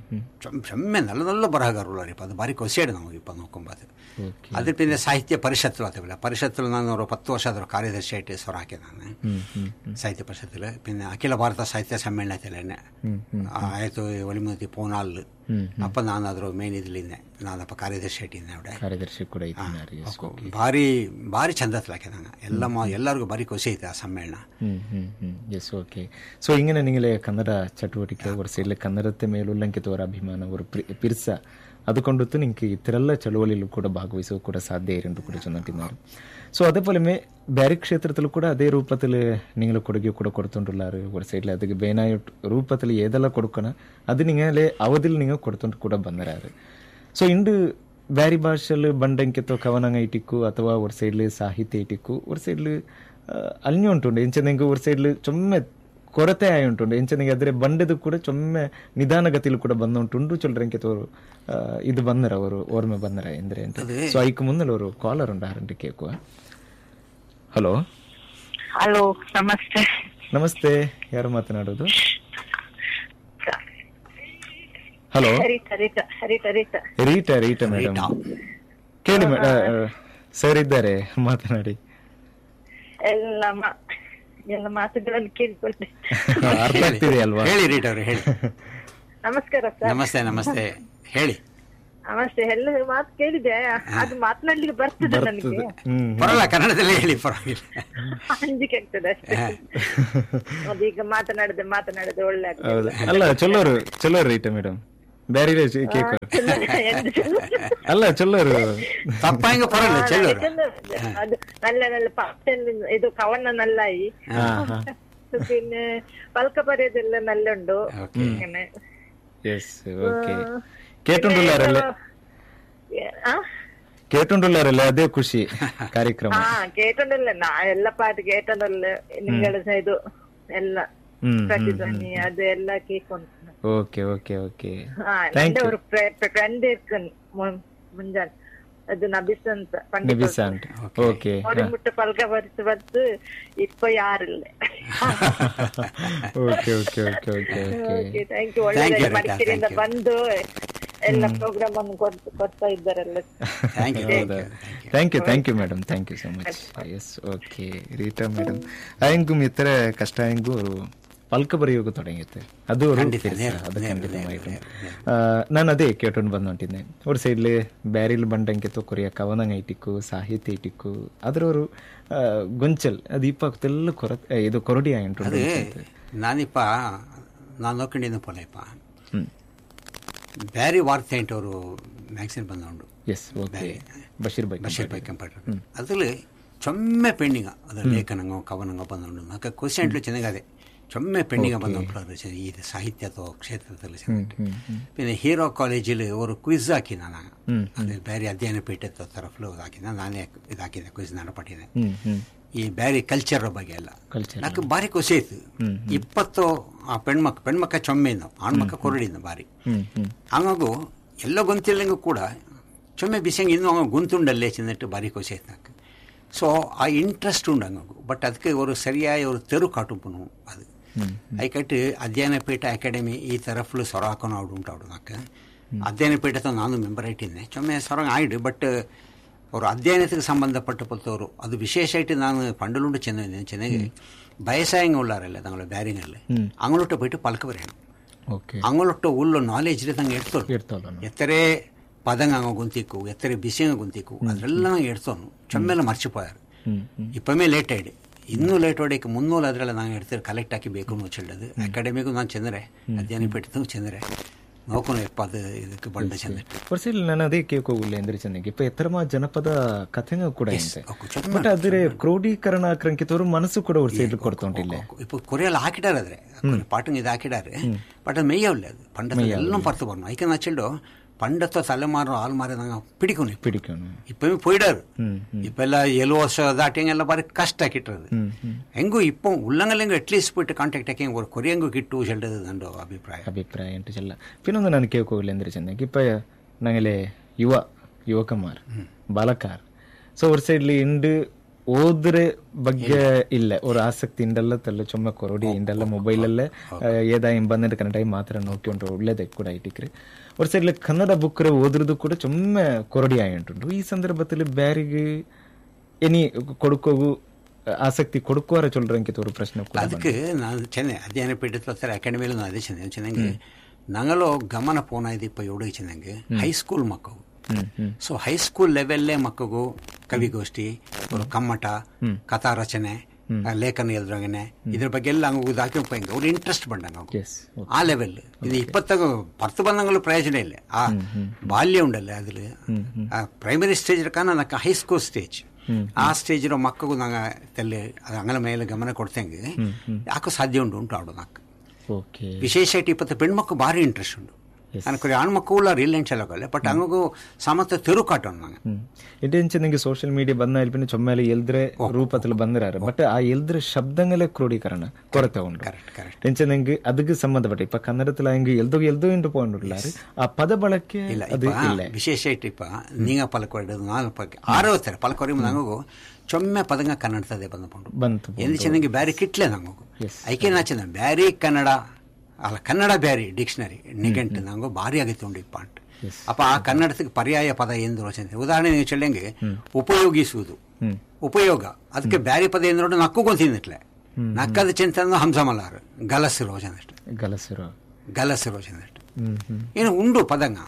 ಚೊಮ್ಮೆ ನಲ್ಲ ನಲ್ಲ ಬರಹಗಾರುಳ್ಳ ಅದು ಬಾರಿ ಕೊಸೇಡು ನಾವು ಇಪ್ಪ ನೋಕೊಂಬದು. ಅದ್ರ ಪಿಂದ ಸಾಹಿತ್ಯ ಪರಿಷತ್ತು ಆತವಿಲ್ಲ ಪರಿಷತ್ತು ನಾನು ಅವರು ಹತ್ತು ವರ್ಷ ಆದರೂ ಕಾರ್ಯದರ್ಶಿ ಆಯ್ತು ಸ್ವರ ಹಾಕಿ ನಾನು ಸಾಹಿತ್ಯ ಪರಿಷತ್ತಲ್ಲಿ ಪಿನ್ನ ಅಖಿಲ ಭಾರತ ಸಾಹಿತ್ಯ ಸಮ್ಮೇಳನ ಐತಲ್ಲ ಆಯ್ತು ಒಲಿಮತಿ ಪೋನಾಲ್ ಅಪ್ಪ ನಾನಾದರೂ ಮೇನ್ ಇದ್ಲಿದ್ದೆ ನಾನಪ್ಪ ಕಾರ್ಯದರ್ಶಿ ಇಟ್ಟಿದ್ದೆ അവിടെ ಕಾರ್ಯದರ್ಶಿ ಕೂಡ ಭಾರಿ ಭಾರಿ ಚಂದ ಹಾಕಿ ನಂಗೆ ಎಲ್ಲ ಎಲ್ಲರಿಗೂ ಭಾರಿ ಖುಷಿ ಐತೆ ಆ ಸಮ್ಮೇಳನ. Yes okay. ಸೊ ഇങ്ങനെ നിങ്ങൾ കന്നഡ ചട്ടുവട്ടിക്ക് ഒരു സൈഡിൽ കന്നഡത്തെ മേലുള്ളಂಕಿತ ഒരു ಅಭಿಮಾನ ഒരു ಪಿರ್ಸ അതുകൊണ്ടൊത്ത് നിങ്ങൾക്ക് ഇത്തരല്ല ചളുവളിയിൽ ಕೂಡ ಭಾಗವಹಿಸೋ ಕೂಡ ಸಾಧ್ಯ ಇರಂದು ಕೂಡ ಚೊನ್ನಟ್ಟಿದ್ದಾರೆ. ಸೊ അതേപോലെ ಬೇರೆ ಕ್ಷೇತ್ರത്തിൽ ಕೂಡ ಅದೇ ರೂಪത്തിൽ നിങ്ങൾ ಕೊಡುಗೆ ಕೂಡ ಕೊಡ್ತೊಂಡುಳ್ಳಾರು ഒരു സൈഡിൽ ಅದಕ್ಕೆ ಬೇನಾಯ ರೂಪത്തിൽ ഏതെല്ലാം കൊടുക്കണം അത് നിങ്ങളെ അവധിൽ നിങ്ങൾ കൊടുത്തോണ്ട് ಕೂಡ ಬಂದರಾರು. ಸೊ ಇಂದು ಬೇರೆ ಭಾಷೆಯಲ್ಲಿ ಬಂಡಂಕಿತೋ ಕವನಂಗ ಇಟ್ಟಿಕ್ಕು ಅಥವಾ ഒരു സൈഡിൽ ಸಾಹಿತ್ಯ ಇಟ್ಟಿಕ್ಕು ഒരു സൈഡിൽ ಅಲ್ഞ്ഞು ಉಂಟುಂಡು ಎಂಚ ನಿಂಗೆ ഒരു ಸೈಡ್ಲು ಚೊಮ್ಮೆ ಕೊರತೆ ಆಯಿ ಉಂಟು ಎಂಚನಿಗೆ ಅದ್ರೆ ಬಂಡೆದು ಕೂಡ ಚೊಮ್ಮೆ ನಿಧಾನಗತಿಲು ಕೂಡ ಬಂದುಂಟುಂಡು ಚೊಲ್ರಂಕೆ ತೋರು ಇದು ಬಂದರ ಅವರು ಓರ್ಮೆ ಬಂದರ ಎಂದ್ರೆ ಅಂತ ಸೊ ಐಕ್ ಮುಂದಲ ಅವರು ಕಾಲರ್ ಉಂಡು ಆರಂಟಿ ಕೇಕುವ. ಹಲೋ ಹಲೋ ನಮಸ್ತೆ. ನಮಸ್ತೆ, ಯಾರು ಮಾತನಾಡೋದು? Hello Rita Rita Rita Rita Rita Rita madam ಕೇಳಿ ಸರ್ ಇದ್ದಾರೆ ಮಾತನಾಡಿ. ಎಲ್ಲ ಎಲ್ಲ ಮಾತುಗಳನ್ನು ಕೇಳಿಕೊಂಡೆ. ಅರ್ಥ ಆಗ್ತಿದೆ ಅಲ್ವಾ? ಹೇಳಿ ರೀಟಾ ಅವರು ಹೇಳಿ. ನಮಸ್ಕಾರ ಸರ್. ನಮಸ್ತೆ ನಮಸ್ತೆ ಹೇಳಿ. ನಮಸ್ತೆ. ಎಲ್ಲ ಮಾತು ಕೇಳಿದೆ, ಅದು ಮಾತನಾಡ್ಲಿಕ್ಕೆ ಬರ್ತದೆ ನನಗೆ. ಪರವಾಗಿಲ್ಲ, ಕನ್ನಡದಲ್ಲೇ ಹೇಳಿ, ಪರವಾಗಿಲ್ಲ. ಅಂಜಿಕೆ ಆಗ್ತದೆ ಅಷ್ಟೇ. ಅದೀಗ ಮಾತನಾಡದೆ ಮಾತನಾಡದೆ ಒಳ್ಳೆ ಆಗ್ತದೆ. ಅಲ್ಲ ಚೊಲ್ಲೋರು ಚೊಲ್ಲೋರು ರೀಟಾ ಮೇಡಮ್ ಬ್ಯಾರಿ ಕೇಕ್ ಅಲ್ಲ ಚೊಲ್ಲೋರು ತಪ್ಪಾಂಗ ಪರವಾಗಿಲ್ಲ ಚೊಲ್ಲೋರು. ಅದು നല്ല നല്ല ಇದು ಕವನ ನಲ್ಲಾಯಿ, പിന്നെ പൽക്ക പറയതെല്ലാം നല്ല ഉണ്ടോ അങ്ങനെ. കേട്ടുണ്ടല്ലേ കേട്ടുണ്ടല്ലേ ಅದೇ ಖುಷಿ ಕಾರ್ಯಕ್ರಮ. ಹಾ ಕೇಟುಂಡಲ್ಲ, ನಾ ಎಲ್ಲ ಪಾಠ ಕೇಟುಂಡಲ್ಲ ನಿಂಗಳ ಇದು ಎಲ್ಲ ಪ್ರತಿಧ್ವನಿ ಅದು ಎಲ್ಲ ಕೇಳ್ಕೊಂಡು. ಓಕೆ ಓಕೆ ಓಕೆ എന്റെ ഒരു ഫ്രണ്ട് ಮುಂಜಾನೆ ಅದು ನಬಿಸ್ ಅಂತ ನಬಿಸ್ ಅಂತ. ಓಕೆ ಮುಟ್ಟು ಪಲ್ಕ ಬರ್ತು ಬರ್ತು ಇಪ್ಪ ಯಾರಿಲ್ಲ. Okay okay okay okay okay thank you. ಒಳ್ಳೆ ಮಡಿಕೇರಿಯಿಂದ ಬಂದು ಎಲ್ಲ ಪ್ರೋಗ್ರಾಮ್ ಅನ್ನು ಕೊಡ್ತಾ ಇದ್ದಾರಲ್ಲ. Thank you thank you thank you madam, thank you so much. Yes okay Rita madam ಆಯಂಗೂ ಇತರ ಕಷ್ಟ ಆಯಂಗೂ ಪಲ್ಕ ಬರೆಯೋಕೆ ತೊಡಗಿತ್ತೆ ಅದು ನಾನು ಅದೇ ಕೇಟೊಂಡು ಬಂದುಂಟಿದ್ದೆ. ಅವ್ರ ಸೈಡ್ಲಿ ಬ್ಯಾರಿಲ್ ಬಂಡಂಗೆ ಕೊರಿಯ ಕವನಂಗ ಇಟ್ಟಿಕ್ಕು ಸಾಹಿತ್ಯ ಇಟ್ಟಿಕ್ಕು ಅದ್ರವರು ಗೊಂಚಲ್ ಅದು ಇಪ್ಪಾಗ್ತೆಲ್ಲ ಕೊರ ಇದು ಕೊರಡಿ ಆಯ್ತು. ನಾನಿಪ್ಪ ನಾನು ನೋಡ್ಕೊಂಡಿದ್ದ ಪೊಲೆಪ್ಪ ಬ್ಯಾರಿ ವಾರ್ತೆ ಅವರು magazine ಬಂದುಂಡು. Yes okay Basheer by Basheer by computer ಅದ್ರಲ್ಲಿ ಚೊಮ್ಮೆ ಪೆಂಡಿಂಗ ಅದ್ರ ಲೇಖನಂಗೋ ಕವನಂಗೋ ಬಂದುಂಡು ನಾಲ್ಕು ಕ್ವಶನ್ಲು ಚೆನ್ನಾಗದೆ ಚೊಮ್ಮೆ ಪೆಂಡಿಂಗ ಬಂದುಂಟು ಈ ಸಾಹಿತ್ಯ ಅಥವಾ ಕ್ಷೇತ್ರದಲ್ಲಿ ಚೆನ್ನಾಗಿ. പിന്നെ ಹೀರೋ ಕಾಲೇಜಲ್ಲಿ ಅವರು ಕ್ವಿಜ್ ಹಾಕಿದ ನಾನು ಅಂದರೆ ಬೇರೆ ಅಧ್ಯಯನ ಪೀಠ ತರಫ್ಲು ಹಾಕಿದ ನಾನೇ ಇದು ಹಾಕಿದೆ ಕ್ವಿಜ್ ನಡಪಟ್ಟಿದೆ ಈ ಬೇರೆ ಕಲ್ಚರ್ ಬಗ್ಗೆ ಎಲ್ಲ ನಾಲ್ಕು ಬಾರಿ ಖುಷಿ ಆಯ್ತು. ಇಪ್ಪತ್ತು ಆ ಪೆಣ್ಮಕ್ ಪೆಣ್ಮಕ್ಕ ಚೊಮ್ಮೆಯಿಂದ ಆಣ್ಮಕ್ಕ ಕೊರಡಿಂದ ಬಾರಿ ಹಂಗಾಗು ಎಲ್ಲ ಗೊಂತಿಲ್ಲಂಗೂ ಕೂಡ ಚೊಮ್ಮೆ ಬಿಸಿಂಗ್ ಇನ್ನೂ ಹಂಗ ಗುಂತುಂಡಲ್ಲೇ ಚಿನ್ನಟ್ಟು ಬಾರಿ ಖುಷಿ ಆಯ್ತು ನಾಲ್ಕು. ಸೊ ಆ ಇಂಟ್ರೆಸ್ಟ್ ಉಂಡು ಹಂಗಾಗು. ಬಟ್ ಅದಕ್ಕೆ ಅವರು ಸರಿಯಾಗಿ ಅವರು ತೆರು ಕಾಟುಪನು ಅದು ಐಕಟ್ಟು ಅಧ್ಯಯನ ಪೀಠ ಅಕಾಡೆಮಿ ಈ ತರಫ್ಲು ಸೊರ ಹಾಕೋನು ಅವ್ಡು ಉಂಟು ಅವ್ಡು ನಾಲ್ಕು ಅಧ್ಯಯನ ಪೀಠದ ನಾನು ಮೆಂಬರ್ ಆಯ್ತಿದ್ದೆ ಚೊಮ್ಮೆ ಸೊರಂಗ ಆಯ್ಡು. ಬಟ್ ಅವರು ಅಧ್ಯಯನಕ್ಕೆ ಸಂಬಂಧಪಟ್ಟ ಪಲ್ತವರು ಅದು ವಿಶೇಷ ಆಯ್ತು. ನಾನು ಪಂಡಲುಂಡು ಚೆನ್ನ ಚೆನ್ನಾಗಿ ಬಯಸಾಯಂಗ ಉಳ್ಳಾರಲ್ಲ ತಂಗಳ ಬ್ಯಾರಿಂಗಲ್ಲಿ ಅಂಗಳೊಟ್ಟು போயிட்டு பல்க வரையணும். ಅಂಗಳೊಟ್ಟು ಉಳ್ಳು ನಾಲೆಜ್ ಇರೋದಂಗೆ ಎಡ್ತೋನು ಎತ್ತರೆ ಪದಂಗ ಹಂಗ ಗುಂತಿಕ್ಕು ಎತ್ತರೆ ಬಿಸಿಂಗ ಗುಂತಿಕ್ಕು ಅದೆಲ್ಲ ಎಡ್ತೋನು ಚೊಮ್ಮೆಲ್ಲ ಮರ್ಚಿಪೋಯಾರು. ಇಪ್ಪಮೇ ಲೇಟ್ ಆಯ್ಡು ಇನ್ನೂ ಲೇಟ್ ಹೊಡೆಯಕ್ಕೆ ಮುನ್ನೂರು ಅದರೆಲ್ಲ ನಾನು ಹೇಳ್ತಾರೆ ಕಲೆಕ್ಟ್ ಹಾಕಿ ಬೇಕು ಅನ್ನೋ ಚೆಲ್ಲದು ಅಕಾಡೆಮಿಗೂ ನಾನು ಚೆಂದರೆ ಅಧ್ಯಯನ ಪೀಠದ ಚೆಂದರೆ ನೋಕೋನು ಎಪ್ಪ ಅದು ಇದಕ್ಕೆ ಬಂಡ ಚೆಂದ ವರ್ಷ ನಾನು ಅದೇ ಕೇಳ್ಕೋಗಿಲ್ಲ ಅಂದ್ರೆ ಚೆಂದಾಗಿ ಇಪ್ಪ ಎತ್ತರಮ ಜನಪದ ಕಥೆಂಗ ಕೂಡ ಬಟ್ ಅದ್ರ ಕ್ರೋಢೀಕರಣ ಕ್ರಂಕಿತವರು ಮನಸ್ಸು ಕೂಡ ಅವ್ರ ಸೈಡ್ ಕೊಡ್ತೊಂಟಿಲ್ಲ. ಇಪ್ಪ ಕೊರಿಯಲ್ಲ ಹಾಕಿಡಾರೆ ಪಾಟಂಗ್ ಇದು ಹಾಕಿಡಾರೆ ಬಟ್ ಅದು ಮೆಯ್ಯವಲ್ಲ ಅದು ಪಂಡ ಎಲ್ಲ ಪರ್ತು ಬರೋಣ ಐಕೆ ನಾ ಚೆಲ್ಲು പണ്ടത്തെ തലമാറോ ആൾമാരെ ഞങ്ങൾ പിടിക്കുന്നു പിടിക്കുന്നു ഇപ്പം പോയിടാറ് ഇപ്പം എല്ലാം ഏഴു വർഷം ದಾಟಿಯಂಗೆಲ್ಲ ಬಾರಿ ಕಷ್ಟ ಕಿಟ್ಟದು ಹೆಂಗೂ ಇಪ್ಪ ಉಳ್ಳಂಗಲೆಂಗು ಅಟ್ಲೀಸ್ಟ್ ಬಿಟ್ಟು ಕಾಂಟ್ಯಾಕ್ಟ್ ಹಾಕಿ ಒಂದು ಕೊರಿಯಂಗು ಕಿಟ್ಟು ಚೆಲ್ಲದು ನಂದು ಅಭಿಪ್ರಾಯ ಅಭಿಪ್ರಾಯ ಉಂಟು ಚೆಲ್ಲ ಪಿನ್ನೊಂದು ನಾನು ಕೇಳ್ಕೋಗಿಲ್ಲ ಅಂದ್ರೆ ಚೆಂದಾಗಿ ಇಪ್ಪ ನಂಗಲೆ ಯುವ ಯುವಕಮಾರ್ ಬಾಲಕಾರ್ ಸೊ ಅವ್ರ ಸೈಡ್ಲಿ ಇಂಡು ಓದ್ರೆ ಬಗ್ಗೆ ಇಲ್ಲ ಅವ್ರ ಆಸಕ್ತಿ ಇಂಡಲ್ಲ ತಲ್ಲ ಚೊಮ್ಮ ಕೊರಡಿ ಇಂಡಲ್ಲ ಮೊಬೈಲಲ್ಲೇ ಏದಾಯಿ ಬಂದ ಕನ್ನಡ ಮಾತ್ರ ನೋಡ್ಕೊಂಡು ಒಳ್ಳೇದೇ ಕೂಡ ಇಟ್ಟಿಕ್ರಿ ಅವ್ರ ಸೈಡ್ಲಿ ಕನ್ನಡ ಬುಕ್ ಓದ್ರದ್ದು ಕೂಡ ಚೊಮ್ಮೆ ಕೊರಡಿ ಆಯುಂಟುಂಟು. ಈ ಸಂದರ್ಭದಲ್ಲಿ ಬ್ಯಾರಿಗೆ ಎನಿ ಕೊಡುಕೋಗು ಆಸಕ್ತಿ ಕೊಡುಕೋರ ಚೊಲ್ರಂಕಿತ ஒரு ಪ್ರಶ್ನೆ ಅದಕ್ಕೆ ನಾನು ಚೆನ್ನೆ ಅಧ್ಯಯನ ಪೀಠದ ಅಕಾಡೆಮಿಯಲ್ಲಿ ನಾನು ಅದೇ ಚೆನ್ನೆ ಚೆನ್ನಾಗಿ ನಂಗಲೋ ಗಮನ ಪೋನ ಇದೆ ಇಪ್ಪ ಎವಡು ಚೆನ್ನಾಗಿ ಹೈಸ್ಕೂಲ್ ಮಕ್ಕಳು ಸೊ ಹೈಸ್ಕೂಲ್ ಲೆವೆಲ್ಲೇ ಮಕ್ಕಳು ಕವಿಗೋಷ್ಠಿ ಕಮ್ಮಟ ಕಥಾ ರಚನೆ ಲೇಖನ ಎದುರಾಗನೆ ಇದ್ರ ಬಗ್ಗೆ ಎಲ್ಲ ಹಂಗ ಹಾಕಿ ಅವ್ರು ಇಂಟ್ರೆಸ್ಟ್ ಬಂದಂಗ ಆ ಲೆವೆಲ್ ಇದು ಇಪ್ಪತ್ತಾಗ ಪರ್ತು ಬಂದಂಗಲೂ ಪ್ರಯೋಜನ ಇಲ್ಲ. ಆ ಬಾಲ್ಯ ಉಂಡಲ್ಲ ಅದ್ರಲ್ಲಿ ಪ್ರೈಮರಿ ಸ್ಟೇಜ್ ಕಾನ ನಕ್ಕ ಹೈಸ್ಕೂಲ್ ಸ್ಟೇಜ್ ಆ ಸ್ಟೇಜ್ ಇರೋ ಮಕ್ಕಳು ನಂಗೆ ತಲೆ ಅದು ಅಂಗಲ ಮೇಲೆ ಗಮನ ಕೊಡ್ತಂಗೆ ಯಾಕೋ ಸಾಧ್ಯ ಉಂಟು ಉಂಟು ಆಡೋ ನಾಲ್ಕು ವಿಶೇಷ ಇಪ್ಪತ್ತು ಪೆಣ್ಮಕ್ಳು ಭಾರಿ ಇಂಟ್ರೆಸ್ಟ್ ಉಂಟು ಅನ್ಕೊರಿ ಹಣ್ಮಕ್ಕು ಉಳ್ಳಾರು ಇಲ್ಲ ಎಂಚಲಗಲ್ಲ ಬಟ್ ಹಂಗೂ ಸಮತ ತಿರುಕಾಟ ನಂಗೆ ಇಡೆಂಚ ನಿಂಗೆ ಸೋಷಿಯಲ್ ಮೀಡಿಯಾ ಬಂದ ಇಲ್ಪಿನ ಚೊಮ್ಮೇಲೆ ಎಲ್ದ್ರೆ ರೂಪത്തിൽ ಬಂದಿರಾರು ಬಟ್ ಆ ಎಲ್ದ್ರೆ ಶಬ್ದங்களே ಕ್ರೋಢೀಕರಣ ಕೊರತೆ ಉಂಟು ಎಂಚ ನಂಗೆ ಅದಕ್ಕೆ ಸಂಬಂಧಪಟ್ಟ ಇಪ್ಪ ಕನ್ನಡത്തിൽ ಹಂಗೆ ಎಲ್ದೋ ಎಲ್ದೋ ಇಂಟು ಪಾಯಿಂಟ್ ಉಳ್ಳಾರು ಆ ಪದ ಬಳಕೆ ಇಲ್ಲ ವಿಶೇಷ ಇಟ್ಟಿಪ್ಪ ನೀಂಗ ಪಲಕೊಡ ನಾನು ಆರೋಗ್ಯ ಪಲಕೊರಿ ನಂಗೂ ಚೊಮ್ಮೆ ಪದಂಗ ಕನ್ನಡದೇ ಬಂದು ಬಂತು ಎಂದು ಚೆನ್ನಾಗಿ ಬ್ಯಾರಿ ಕಿಟ್ಲೆ ನಂಗೂ ಐಕೆ ನಾಚನ ಬ್ಯಾರಿ ಕನ್ನಡ ಅಲ್ಲ ಕನ್ನಡ ಬ್ಯಾರಿ ಡಿಕ್ಷನರಿ ನಿಘಂಟು ನಂಗೂ ಭಾರಿ ಆಗೈತೆ ಉಂಡಿಪ್ಪ ಅಂಟು ಅಪ್ಪ ಆ ಕನ್ನಡಕ್ಕೆ ಪರ್ಯಾಯ ಪದ ಎಂದು ರಚನೆ ಉದಾಹರಣೆ ನೀವು ಚಳ್ಳಂಗೆ ಉಪಯೋಗಿಸುವುದು ಉಪಯೋಗ ಅದಕ್ಕೆ ಬ್ಯಾರಿ ಪದ ಎಂದು ನೋಡಿ ನಕ್ಕು ಗೊಂತಿದ್ನಿಟ್ಲೆ ನಕ್ಕದ ಚಿಂತ ಹಂಸಮಲಾರು ಗಲಸು ರೋಜನ ಅಷ್ಟು ಗಲಸರು ಗಲಸು ರೋಜನ ಅಷ್ಟು ಏನು ಉಂಡು ಪದಂಗ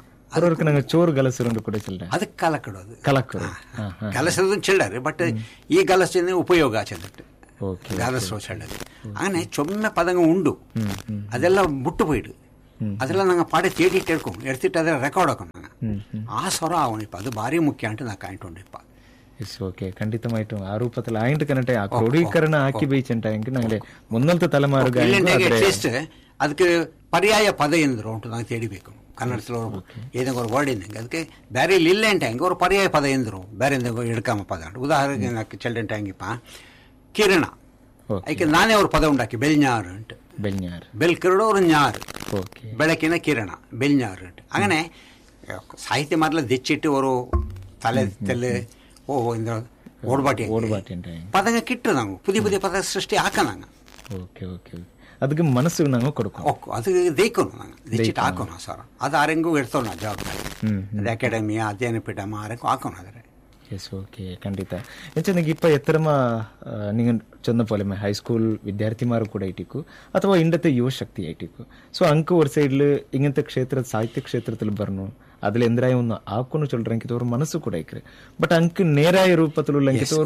ಚೋರು ಗಲಸರು ಕೂಡ ಚಿಲ್ಲರೆ ಅದಕ್ಕೆ ಕಾಲ ಕಡೋದು ಕಲಕರು ಗಲಸದ ಚಿಲ್ಲರೆ ಬಟ್ ಈ ಗಲಸಿನ ಉಪಯೋಗ ಆಚೆ ಗಲಸು ಚೆಳ್ಳದು അങ്ങനെ ചൊമ്മ പദങ്ങൾ ഉണ്ടു അതെല്ലാം വിട്ടുപോയിട്ട് അതെല്ലാം ഞങ്ങൾ പാടെ തേടിയിട്ട് എടുക്കും എടുത്തിട്ട് അതെല്ലാം റെക്കോർഡ് ആക്കും ഞങ്ങൾ ആ സ്വരം ആവണം ഇപ്പം അത് ഭാരി മുഖ്യമായിട്ട് ഞാൻ കാണിട്ടുണ്ട് ഇപ്പം ಎಸ್ ಓಕೆ ಖಂಡಿತವಾಯಿತು ಆ ರೂಪದಲ್ಲಿ ಆಯಿಂಟ್ ಕನ್ನಡ ಆ ಕ್ರೋಢೀಕರಣ ಹಾಕಿ ಬೈಚಂಟಾಗಿ ನಂಗೆ ಮುನ್ನಲ್ತ ತಲೆಮಾರುಗ ಅಟ್ಲೀಸ್ಟ್ ಅದಕ್ಕೆ ಪರ್ಯಾಯ ಪದ ಎಂದ್ರು ಉಂಟು ನಾವು ತೇಡಿಬೇಕು ಕನ್ನಡದಲ್ಲಿ ಏದಂಗೆ ಅವ್ರು ವರ್ಡ್ ಇದ್ದಂಗೆ ಅದಕ್ಕೆ ಬೇರೆ ಇಲ್ಲ ಎಂಟ ಹೆಂಗೆ ಅವ್ರು ಪರ್ಯಾಯ ಪದ ಎಂದರು ಬೇರೆ ಎಡ್ಕಮ್ಮ ಪದ ಉಂಟು ಉದಾಹರಣೆಗೆ ನಾಲ್ಕು ಚೆಲ್ಲೆಂಟ ಹೆಂಗಿಪ್ಪ ಕಿರಣ ಅದಕ್ಕೆ ನಾನೇ ಅವ್ರ ಪದ ಉಂಟಾಕಿ ಬೆಳ್ಞಾರು ಉಂಟು ಬೆಳ್ಞಾರು ಬೆಳ್ಕಿರಡು ಅವ್ರು ಞಾರು ಬೆಳಕಿನ ಕಿರಣ ಬೆಳ್ಞಾರು ಉಂಟು അങ്ങനെ സാഹിത്യം മാറില്ല ദിച്ചിട്ട് ഒരു തല തെല്ല് ഓ എന്താ ഓടുപാട്ടി ഓടുപാട്ടി പദങ്ങ കിട്ടും ഞങ്ങൾ പുതിയ പുതിയ പദ സൃഷ്ടി ആക്കാം ഞങ്ങൾ ഓക്കെ ഓക്കെ ಅದಕ್ಕೆ ಮನಸ್ಸು ನಾವು ಕೊಡ್ಕೊ ಅದು ದೇಕೋನು ನಾನು ದಿಚ್ಚಿಟ್ಟು ಹಾಕೋಣ ಸರ್ ಅದು ಆರೆಂಗೂ ಇಡ್ತೋಣ ಜವಾಬ್ದಾರಿ ಅದು ಅಕಾಡೆಮಿ ಅಧ್ಯಯನ ಪೀಠ ಆರೆಂಗೂ ಹಾಕೋಣ ಆದರೆ ಎಸ್ ಓಕೆ ಖಂಡಿತ ಹೆಚ್ಚಿನಾಗಿ ಇಪ್ಪ ಎತ್ತರಮ നിങ്ങൾ ചെന്ന പോലെ ഹൈസ്കൂൾ വിദ്യാർത്ഥിമാർ കൂടെ ആയിട്ടിക്കു അഥവാ ഇണ്ടത്തെ യുവശക്തി ആയിട്ടിക്കു ಸೊ ಅಂಕ ഒരു ಸೈಡ್ಲು ഇങ്ങനത്തെ ಕ್ಷೇತ್ರ ಸಾಹಿತ್ಯ ಕ್ಷೇತ್ರത്തിൽ ಬರನು അതിൽ എന്തായ ഒന്ന് ആക്കൊന്നു ചൊല്ലറെങ്കിത്തവർ മനസ്സു ಕೂಡ ಐಕ್ರಿ ಬಟ್ ಅಂಕ ನೇರಾಯ ರೂಪത്തിലുള്ള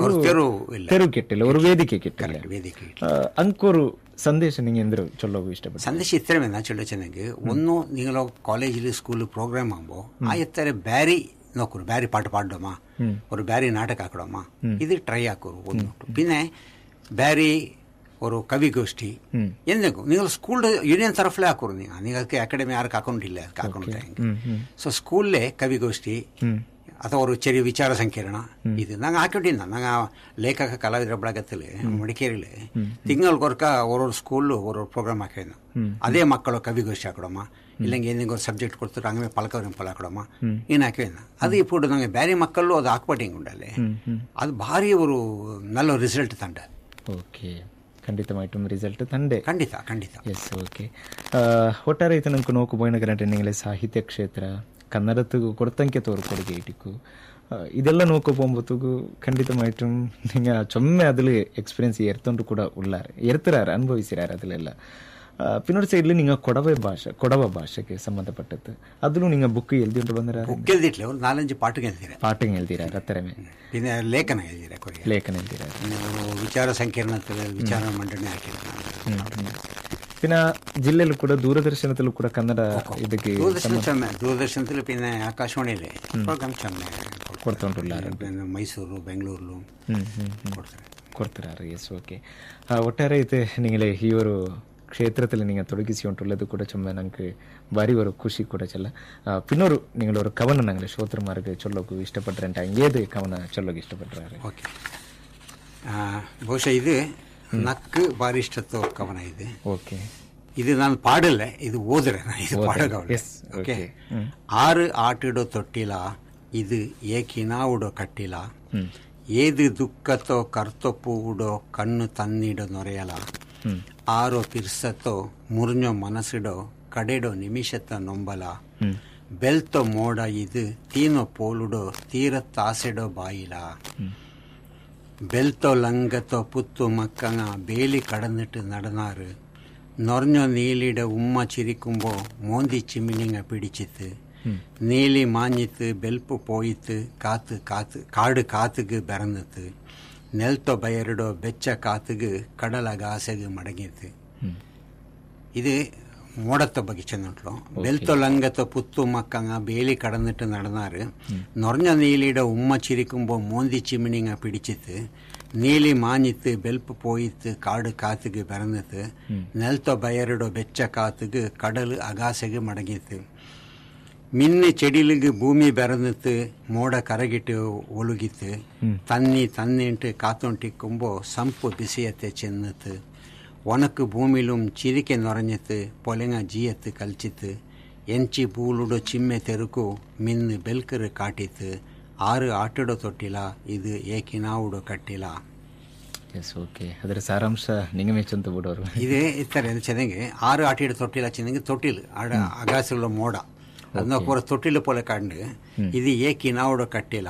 ತೆರು ಕೆಟ್ಟಿಲ್ಲ ഒരു ವೇದಿಕೆ ಕೆಟ್ಟಿಲ್ಲ ಅಂಕೋರು ಸಂದೇಶ നിങ്ങൾ എന്തൊരു ചൊല്ലവും ഇഷ്ടപ്പെട്ടു ಸಂದೇಶ ഇത്രമേ ഞാൻ ചൊല്ലിച്ചെങ്കിൽ ഒന്നോ നിങ്ങളോ കോളേജിൽ സ്കൂളിൽ പ്രോഗ്രാം ആകുമ്പോൾ ആ എത്ര ಬ್ಯಾರಿ നോക്കൂ ಬ್ಯಾರಿ പാട്ട് പാടുമോ ഒരു ಬ್ಯಾರಿ ನಾಟಕ ಹಾಕೊಡಮ್ಮ ಇದು ಟ್ರೈ ಹಾಕೋರು ಒಂದು പിന്നെ ಬ್ಯಾರಿ ഒരു കവിഗോഷ്ഠി എന്തെങ്കിലും നിങ്ങൾ സ്കൂളിൽ യൂണിയൻ തരഫിലെ ಹಾಕೋರು ನೀವು ನೀವು ಅದಕ್ಕೆ ಅಕಾಡೆಮಿ ಯಾರಕ್ಕೆ ಹಾಕೊಂಡಿಲ್ಲ ಅದಕ್ಕೆ ಹಾಕೊಂಡಿಲ್ಲ ಸೊ ಸ್ಕೂಲ್ಲೇ ಕವಿಗೋಷ್ಠಿ ಅಥವಾ ഒരു ചെറിയ വിചാര ಸಂಕಿರಣ ഇത് ഞങ്ങൾ ಹಾಕೊಂಡಿದ್ದ ഞങ്ങൾ ಲೇಖಕ ಕಲಾವಿದರ ಬಳಗದಲ್ಲಿ ಮಡಿಕೇರಿಲಿ ತಿಂಗಳಿಗೊರ್ಕ ஒரு ಸ್ಕೂಲು ஒரு ಪ್ರೋಗ್ರಾಮ್ ಹಾಕಿದ್ನ ಅದೇ ಮಕ್ಕಳು ಕವಿಗೋಷ್ಠಿ ಹಾಕೊಡಮ್ಮ ಇಲ್ಲಂಗೆ ಏನಿಗೆ ಒಂದು ಸಬ್ಜೆಕ್ಟ್ ಕೊಡ್ತಾರೆ ಹಂಗೆ ಪಲಕವ್ರ ಪಲ ಹಾಕೊಡಮ್ಮ ಏನು ಹಾಕಿದ್ನ ಅದು ఇప్పుడు ನಂಗೆ ಬೇರೆ ಮಕ್ಕಳು ಅದು ಹಾಕ್ಬಿಟ್ಟಿಂಗ್ ಉಂಡಲ್ಲಿ ಅದು ಭಾರಿ ஒரு நல்ல ರಿಸಲ್ಟ್ ತಂಡ ಓಕೆ ಖಂಡಿತವಾയിട്ടും റിസൾട്ട് ತಂದೆ ಖಂಡಿತ ಖಂಡಿತ ಎಸ್ ಓಕೆ ಒಟ್ಟಾರೆ ಇದು ನಂಗೆ ನೋಕು ಬೋಯ್ನ ಗಂಟೆ ನಿಂಗೆ ಸಾಹಿತ್ಯ ಕ್ಷೇತ್ರ ಕನ್ನಡത്തിಗೂ കൊടുത്തಂಕೆ ತೋರು ಕೊಡುಗೆ ಇಟ್ಟಿಕ್ಕು ಇದೆಲ್ಲ ನೋಕೋ പോകുമ്പോഴത്തേക്ക് ಖಂಡಿತವಾയിട്ടും നിങ്ങൾ ചൊമ്മ അതിൽ എക്സ്പീരിയൻസ് എടുത്തോണ്ട് ಕೂಡ ഉള്ളാറ് എടുത്തിരാറ് അനുഭവിച്ചിരാറ് അതിലെಲ್ಲ പിന്നൊരു സൈഡിൽ നിങ്ങൾ കൊടവ ഭാഷ കൊടവ ഭാഷയ്ക്ക് ಸಂಬಂಧಪಟ್ಟದ್ದು അതിലും നിങ്ങൾ ബുക്ക് എഴുതിയിട്ട് ಬಂದಿರಾರು ബുക്ക് എഴുതിയിട്ടില്ല ഒരു നാലഞ്ച് പാട്ട് എഴുതിരാറ് പാട്ടും എഴുതിരാറ് അത്രമേ പിന്നെ ലേഖന എഴുതിരാ ലേഖന എഴുതിരാറ് വിചാര ಸಂಕಿರಣത്തിൽ ವಿಚಾರ ಮಂಡನೆ ಹಾಕಿದ್ರು പിന്നെ ജില്ലയിൽ ಕೂಡ ದೂರದರ್ಶನದಲ್ಲೂ ಕೂಡ ಕನ್ನಡ ಇದಕ್ಕೆ ದೂರದರ್ಶನದಲ್ಲಿ പിന്നെ ಆಕಾಶವಾಣಿಯಲ್ಲಿ ಪ್ರೋಗ್ರಾಮ್ ಚೆನ್ನಾಗಿ ಕೊಡ್ತೊಂಡುಳ್ಳಾರೆ ಮೈಸೂರು ಬೆಂಗಳೂರು ಕೊಡ್ತಾರೆ ಕೊಡ್ತಿರಾರು ಎಸ್ ಓಕೆ ಒಟ್ಟಾರೆ ಇದು ನಿങ്ങളെ ಈ ഒരു ക്ഷേത്രത്തിൽ നിങ്ങൾ ತೊಡಗಿಸಿಕೊಂಡುള്ളത് ಕೂಡ ചുമ്മാ നമുക്ക് ಭಾರಿ ഒരു ಖುಷಿ ಕೂಡ ಚೆಲ್ಲ പിന്നൊരു നിങ്ങളൊരു കവന ഞങ്ങളെ ശ്രോതൃമാർക്ക് ചൊല്ലೋಕೆ ಇಷ್ಟಪಟ್ಟರೆ ಏದು ಕವನ ಚೊಲ್ಲೋಕೆ ಇಷ್ಟಪಟ್ಟರೆ ಓಕೆ ಬಹುಶಃ ಇದು ನಕ್ಕು ಭಾರಿ ಇಷ್ಟತ್ತು ಕವನ ಇದೆ ಓಕೆ ಇದು ನಾನು ಪಾಡಲ್ಲ ಇದು ಓದ್ರೆ ಇದು ಪಾಡಗವಲ್ಲ ಓಕೆ ಆರು ಆಟಿಡೋ ತೊಟ್ಟಿಲ ಇದು ಏಕಿನಾವುಡೋ ಕಟ್ಟಿಲ ಏದು ದುಃಖತೋ ಕರ್ತೊಪ್ಪುವುಡೋ ಕಣ್ಣು ತನ್ನಿಡೋ ನೊರೆಯಲ ಆರೋ ಪಿರ್ಸತೋ ಮುರ್ഞ്ഞೋ ಮನಸ್ಸಿಡೋ ಕಡೆಡೋ ನಿಮಿಷತ ನೊಂಬಲ ಬೆಲ್ತೋ ಮೋಡ ಇದು ತೀನೋ ಪೋಲುಡೋ ತೀರತ್ತಾಸೆಡೋ ಬಾಯಿಲ ಬೆಲ್ತೋ ಲಂಗತೋ പുത്തു മക്കങ്ങ ಬೇಲಿ കടന്നിട്ട് നടന്നാറ് നൊറഞ്ഞോ നീലിയുടെ ഉമ്മ ചിരിക്കുമ്പോ മോന്തി ചിമ്മിനിങ്ങ പിടിച്ചിത്ത് നീലി മാഞ്ഞിത്ത് ബെൽപ്പ് പോയിത്ത് കാത്ത് കാത്ത് കാട് കാത്തുക്ക് ബെറന്നിത്ത് ನೆಲ್ತೋ ಬಯರಿಡೋ ಬೆಚ್ಚ ಕಾತುಗೆ ಕಡಲಗಾಸೆಗೆ ಮಡಗಿತ್ತು ഇത് മോടത്തെ ಬಗ್ಗೆ ചെന്നുണ്ടല്ലോ ബെൽത്തോ ലംഗത്തോ പുത്തു മക്കങ്ങ ಬೇಲಿ കടന്നിട്ട് നടന്നാറ് നൊറഞ്ഞ നീലിയുടെ ഉമ്മ ചിരിക്കുമ്പോൾ മോന്തി ചിമ്മിനിങ്ങ പിടിച്ചിത്ത് നീലി മാഞ്ഞിത്ത് ബെൽപ്പ് പോയിത്ത് കാട് കാത്തുಗೆ ಬೆರന്നിತ್ತು ನೆಲ್ತೋ ಬಯರಿಡೋ ಬೆಚ್ಚ ಕಾತುಗೆ ಕಡಲು ಅಗಾಸೆಗೆ ಮಡಗಿತ್ತು மின்னு செடிலுக்கு பூமி பிறந்துத்து மோட கரகிட்டு ஒழுகித்து தண்ணி தண்ணின்ட்டு காத்தொண்டிக்கும்போ சம்பு பிசியத்தை ಚೆನ್ನತ್ತು ಒನಕು ಭೂಮಿಲುಂ ಚಿರಿಕೆ ನೊರഞ്ഞിತ್ತು ಪೊಲೆಂಗ ಜೀಯತ್ತು ಕಲ್ಚಿತ್ತು ಎಂಚಿ ಬೂಲುಡೋ ಚಿಮ್ಮೆ ತೆರುಕು ಮಿನ್ನು ಬೆಲ್ಕರು ಕಾಟಿತ್ತು ಆರು ಆಟಡೋ ತೊಟ್ಟಿಲ ಇದು ಏಕಿನಾವುಡೋ ಕಟ್ಟಿಲ. S, okay. ಅದರ ಸಾರಾಂಶ ನಿಂಗೆ ಮೆಚ್ಚಂತ ಬಿಡೋರು ಇದೇ ಇರ್ತಾರೆ ಚೆನ್ನಾಗಿ ಆರು ಆಟಿಡ ತೊಟ್ಟಿಲ ಚೆನ್ನಾಗಿ ತೊಟ್ಟಿಲು ಆಡ ಅಗಾಸುള്ള ಮೋಡ ಅದನ್ನ ಪೂರ ತೊಟ್ಟಿಲು ಪೋಲೆ ಕಂಡು ಇದು ಏಕಿನಾವುಡೋ ಕಟ್ಟಿಲ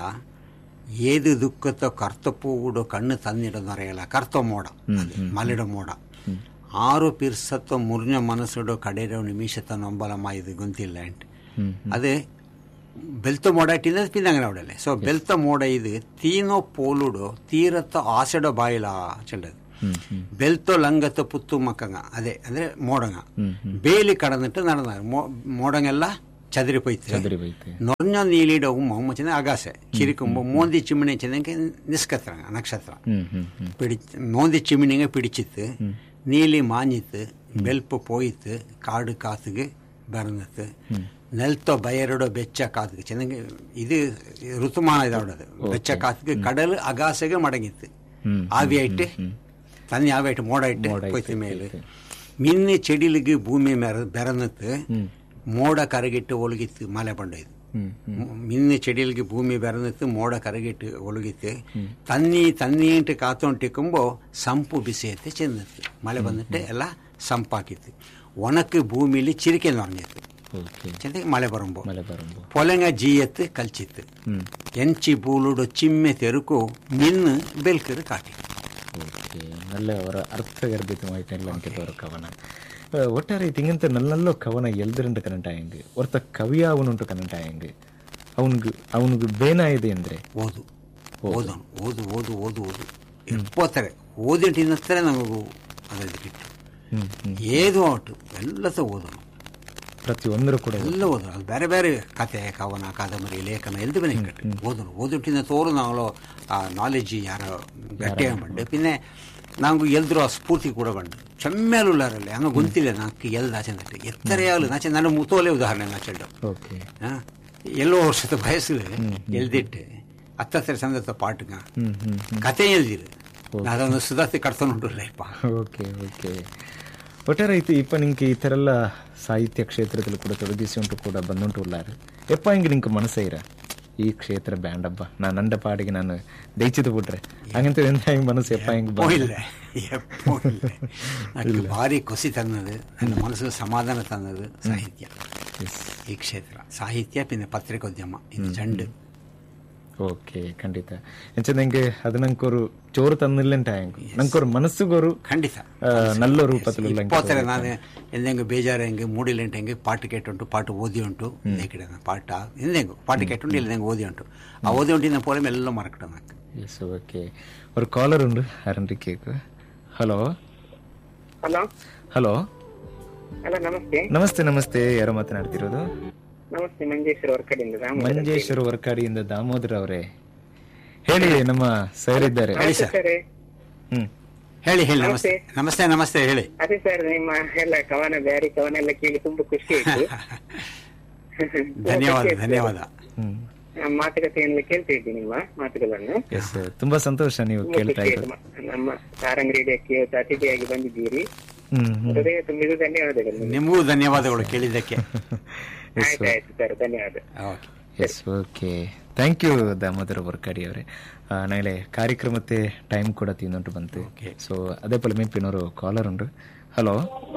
ಏದು ದುಃಖತ್ತೋ ಕರ್ತಪೂಡೋ ಕಣ್ಣು ತಂದಿಡೋದು ಅರೆಯಲ್ಲ ಕರ್ತೋ ಮೋಡ ಮಲಿಡೋ ಮೋಡ ಆರು ಪಿರ್ಸತ್ತೋ ಮುರ್ഞ്ഞ ಮನಸ್ಸುಡೋ ಕಡೆರೋ ನಿಮಿಷತ್ತ ನೊಂಬಲಮ್ಮ ಇದು ಗೊಂತಿಲ್ಲ ಅಂಟು ಅದು ಬೆಲ್ತ ಮೋಡ ಇಟ್ಟಿಂದ ಪಿಂದಂಗನ ಅವಡಲ್ಲೇ. ಸೊ ಬೆಲ್ತ ಮೋಡ ಇದು ತೀನೋ ಪೋಲುಡೋ ತೀರತ್ತ ಆಸೆಡೋ ಬಾಯಿಲ ಚೆಲ್ಲದು ಬೆಲ್ತೋ ಲಂಗತ್ತ ಪುತ್ತು ಮಕ್ಕಂಗ ಅದೇ ಅಂದ್ರೆ ಮೋಡಂಗ ಬೇಲಿ ಕಡന്നിಟ್ಟು ನಡೆದ ಮೋಡಂಗೆಲ್ಲ ಚದರಿ ಪೋಯ್ತು ನೊರ್ഞ്ഞ ನೀಲಿಡೋ ಉಮ್ಮ ಉಮ್ಮ ಚೆನ್ನ ಅಗಾಸೆ ಚಿರಿಕುಂಬ ಮೋಂದಿ ಚಿಮಣಿ ಚೆನ್ನಂಗೆ ನಿಸ್ಕತ್ರಂಗ ನಕ್ಷತ್ರ പിടി മോന്തി ചിമിണിങ്ങ പിടിച്ചിത്ത് നീലി മാഞ്ഞിത്ത് വെൽപ്പ് പോയിത്ത് കാട് കാത്തുക ബറന്നിത്ത് ನೆಲ್ತೋ ಬಯರಡೋ ಬೆಚ್ಚ ಕಾತಿಗೆ ಚೆನ್ನಾಗಿ ಇದು ಋತುಮಾನ ಇದಾವಡದು ಬೆಚ್ಚ ಕಾತಿಗೆ ಕಡಲ್ ಅಗಾಸೆಗೆ ಮಡಗಿತ್ತು ಆವಿ ಆಯ್ತು ತನ್ನಿ ಆವಿ ಆಯ್ತು ಮೋಡ ಇಟ್ಟು ಕೊಯ್ತ ಮೇಲೆ ಮಿನ್ನಿ ಚೆಡಿಲಿಗೆ ಭೂಮಿ ಮೆರ ಬೆರನತ್ತು ಮೋಡ ಕರಗಿಟ್ಟು ಒಳಗಿತ್ತು ಮಳೆ ಬಂಡೋಯ್ತು ಮಿನ್ನಿ ಚೆಡಿಲಿಗೆ ಭೂಮಿ ಬೆರನತ್ತು ಮೋಡ ಕರಗಿಟ್ಟು ಒಳಗಿತ್ತು ತನ್ನಿ ತನ್ನಿ ಇಂಟು ಕಾತೊಂಟಿಕ್ಕುಂಬೋ ಸಂಪು ಬಿಸಿಯತ್ತೆ ಚೆನ್ನತ್ತು ಮಳೆ ಬಂದಿಟ್ಟು ಎಲ್ಲ ಸಂಪಾಕಿತ್ತು ಒಣಕ್ಕೆ ಭೂಮಿಲಿ ಚಿರಿಕೆ ನೊರഞ്ഞിತ್ತು ಚೆನ್ನಾಗಿ ಮಳೆ ಬರುಂಬೋ ಪೊಲೆಂಗ ಜೀಯತ್ತು ಕಲ್ಚಿತ್ತು ಎಂಚಿ ಬೂಲುಡು ಚಿಮ್ಮೆ ತೆರುಕು ಮಿನ್ನು ಬೆಲ್ಕರು ಕಾಟಿ. நல்ல ஒரு அர்த்தகர்பிதமாயிட்டேன் ஒரு கவனம் ಒಟ್ಟಾರೆ ತಿಂಗಂತ ನಲ್ಲಲ್ಲೋ ಕವನ ಎಲ್ದರಂಟ ಕನೆಂಟ್ ಆಯಂಗೆ ಒರ್ತ ಕವಿಯಾವನುಂಟು ಕನೆಂಟ್ ಆಯಂಗೆ ಅವನಿಗೆ ಅವನಿಗೆ ಬೇನಾಯಿದೆ ಅಂದ್ರೆ ಓದು ಓದೋನು ಓದು ಓದು ಓದು ಓದು ಎಪ್ಪತ್ತಾರೆ ಓದಿಟ್ಟಿನತ್ತರೆ ನಮಗೂ ಅದರಲ್ಲಿ ಬಿಟ್ಟು ಏದು ಆಟು ಎಲ್ಲಸ ಓದೋನು ಪ್ರತಿಯೊಂದರೂ ಕೂಡ ಎಲ್ಲ ಓದೋನು ಅದು ಬೇರೆ ಬೇರೆ ಕತೆ ಕವನ ಕಾದಂಬರಿ ಲೇಖನ ಎಲ್ದು ಬನ್ನಿ ಕಟ್ಟು ಓದೋನು ಓದಿಟ್ಟಿನ ತೋರು ನಾವು ಆ ನಾಲೆಜ್ ಯಾರೋ ಗಟ್ಟಿಯಾಗ ಬಂಡು ಪಿನ್ನೆ ನಂಗೆ ಎಲ್ದ್ರು ಆ ಸ್ಫೂರ್ತಿ ಕೂಡ ಬಂಡು ಚೆಮ್ಮೇಲುಳ್ಳಾರಲ್ಲಿ ಹಂಗ ಗೊಂತಿಲ್ಲ ನಾಲ್ಕು ಎಲ್ದ ಆಚೆ ನಟ್ಟು ಎತ್ತರೆಯಾಗಲು ನಾಚೆ ನನ್ನ ಮುತೋಲೆ ಉದಾಹರಣೆ ನಾಚೆಲ್ಡು ಹಾಂ ಎಲ್ಲೋ ವರ್ಷದ ಬಯಸಿದೆ ಎಲ್ದಿಟ್ಟು ಹತ್ತತ್ತರ ಸಂದತ್ತ ಪಾಟ್ಗ ಕತೆ ಎಲ್ದಿರು ಅದೊಂದು ಸುಧಾರಿಸಿ ಕಟ್ಕೊಂಡು ಲೈಫ. ಓಕೆ ಓಕೆ ಒಟ್ಟಾರೆ ಐತಿ ಇಪ್ಪ ನಿಂಗೆ ಈ ಥರ ಎಲ್ಲ ಸಾಹಿತ್ಯ ಕ್ಷೇತ್ರದಲ್ಲಿ ಕೂಡ ತೊಡಗಿಸಿ ಉಂಟು ಕೂಡ ಬಂದುಂಟು ಉಳ್ಳಾರು ಎಪ್ಪ ಹಿಂಗೆ ನಿಂಗೆ ಮನಸ್ಸೈರ ಈ ಕ್ಷೇತ್ರ ಬ್ಯಾಂಡ್ ಹಬ್ಬ ನಾನು ನಂಡ ಪಾಡಿಗೆ ನಾನು ದೈಚಿದು ಬಿಟ್ರೆ ಹಂಗಂತ ಎಂತ ಹಿಂಗೆ ಮನಸ್ಸು ಎಪ್ಪ ಹಿಂಗೆ ಇಲ್ಲ ಭಾರಿ ಖುಷಿ ತಂದದು ನನ್ನ ಮನಸ್ಸಿಗೆ ಸಮಾಧಾನ ತಂದದು ಸಾಹಿತ್ಯ ಈ ಕ್ಷೇತ್ರ ಸಾಹಿತ್ಯ ಪಿನ್ನ ಪತ್ರಿಕೋದ್ಯಮ ಇದು ಚಂಡು. ಓಕೆ ಖಂಡಿತ ಎಂಚ ನಂಗೆ ಅದು ನಂಕೊರು ಚೋರು ತನ್ನಿಲ್ಲಂಟ ನಂಕೊರು ಮನಸ್ಸುಗೋರು ಖಂಡಿತ ನಲ್ಲ ರೂಪದಲ್ಲಿ ಇಪ್ಪತ್ತರ ನಾನು ಎಂದೆಂಗು ಬೇಜಾರು ಹೆಂಗೆ ಮೂಡಿಲೆಂಟ ಹೆಂಗೆ ಪಾಠ ಕೇಟ್ಟುಂಟು ಪಾಠ ಓದಿ ಉಂಟು ಇಂದೇ ಕಡೆ ಪಾಠ ಎಂದೆಂಗು ಪಾಠ ಕೇಟ್ಟುಂಟು ಇಲ್ಲದಂಗೆ ಓದಿ ಉಂಟು ಆ ಓದಿ ಉಂಟಿನ ಪೋಲೆ ಎಲ್ಲ ಮರಕಟ ನಂಗೆ. ಎಸ್ ಓಕೆ ஒரு ಕಾಲರ್ ಉಂಡು ಅರಂಟಿ cake. Hello hello hello hello ನಮಸ್ತೆ ನಮಸ್ತೆ ನಮಸ್ತೆ ಯಾರು ಮಾತನಾಡ್ತಿರೋದು? ನಮಸ್ತೆ ಮಂಜೇಶ್ವರ ವರ್ಕಾಡಿಯಿಂದ. ಮಂಜೇಶ್ವರ ವರ್ಕಾಡಿಯಿಂದ ದಾಮೋದರ ಅವರೇ ಹೇಳಿ, ನಮ್ಮ ಸರ್ ಇದ್ದಾರೆ. ಹ್ಮ್ ಹೇಳಿ ಹೇಳಿ. ನಮಸ್ತೆ ನಮಸ್ತೆ ನಮಸ್ತೆ ಹೇಳಿ. ಅದೇ ಸರ್ ನಿಮ್ಮ ಎಲ್ಲ ಕವನ ಬ್ಯಾರಿ ಕವನ ಎಲ್ಲ ಕೇಳಿ ತುಂಬಾ ಖುಷಿ ಆಯ್ತು. ಧನ್ಯವಾದ ಧನ್ಯವಾದ. ಮಾತುಕತೆಯನ್ನು ಕೇಳ್ತಾ ಇದ್ದೀನಿ ನಿಮ್ಮ ಮಾತುಗಳನ್ನು. ತುಂಬಾ ಸಂತೋಷ ನೀವು ಕೇಳ್ತಾ ಇದ್ದೀರಿ. ನಮ್ಮ ಸಾರಂಗ್ ರೇಡಿಯೋಕ್ಕೆ ಅತಿಥಿಯಾಗಿ ಬಂದಿದ್ದೀರಿ. ಹೃದಯ ತುಂಬಿದ ಧನ್ಯವಾದಗಳು. ನಿಮಗೂ ಧನ್ಯವಾದಗಳು ಕೇಳಿದ್ದಕ್ಕೆ. ಆಯ್ತಾಯ್ತು ಸರ್, ಧನ್ಯವಾದ. Yes okay thank you Damodar Varkady ಅವರೇ. ನಾಳೆ ಕಾರ್ಯಕ್ರಮത്തെ ಟೈಮ್ ಕೂಡ ತಿಂದುಂಟು ಬಂತು. ಸೊ ಅದೇ ಪೋಲೆ ಮೇಪಿನವರು ಕಾಲರ್ ಉಂಟು. ಹಲೋ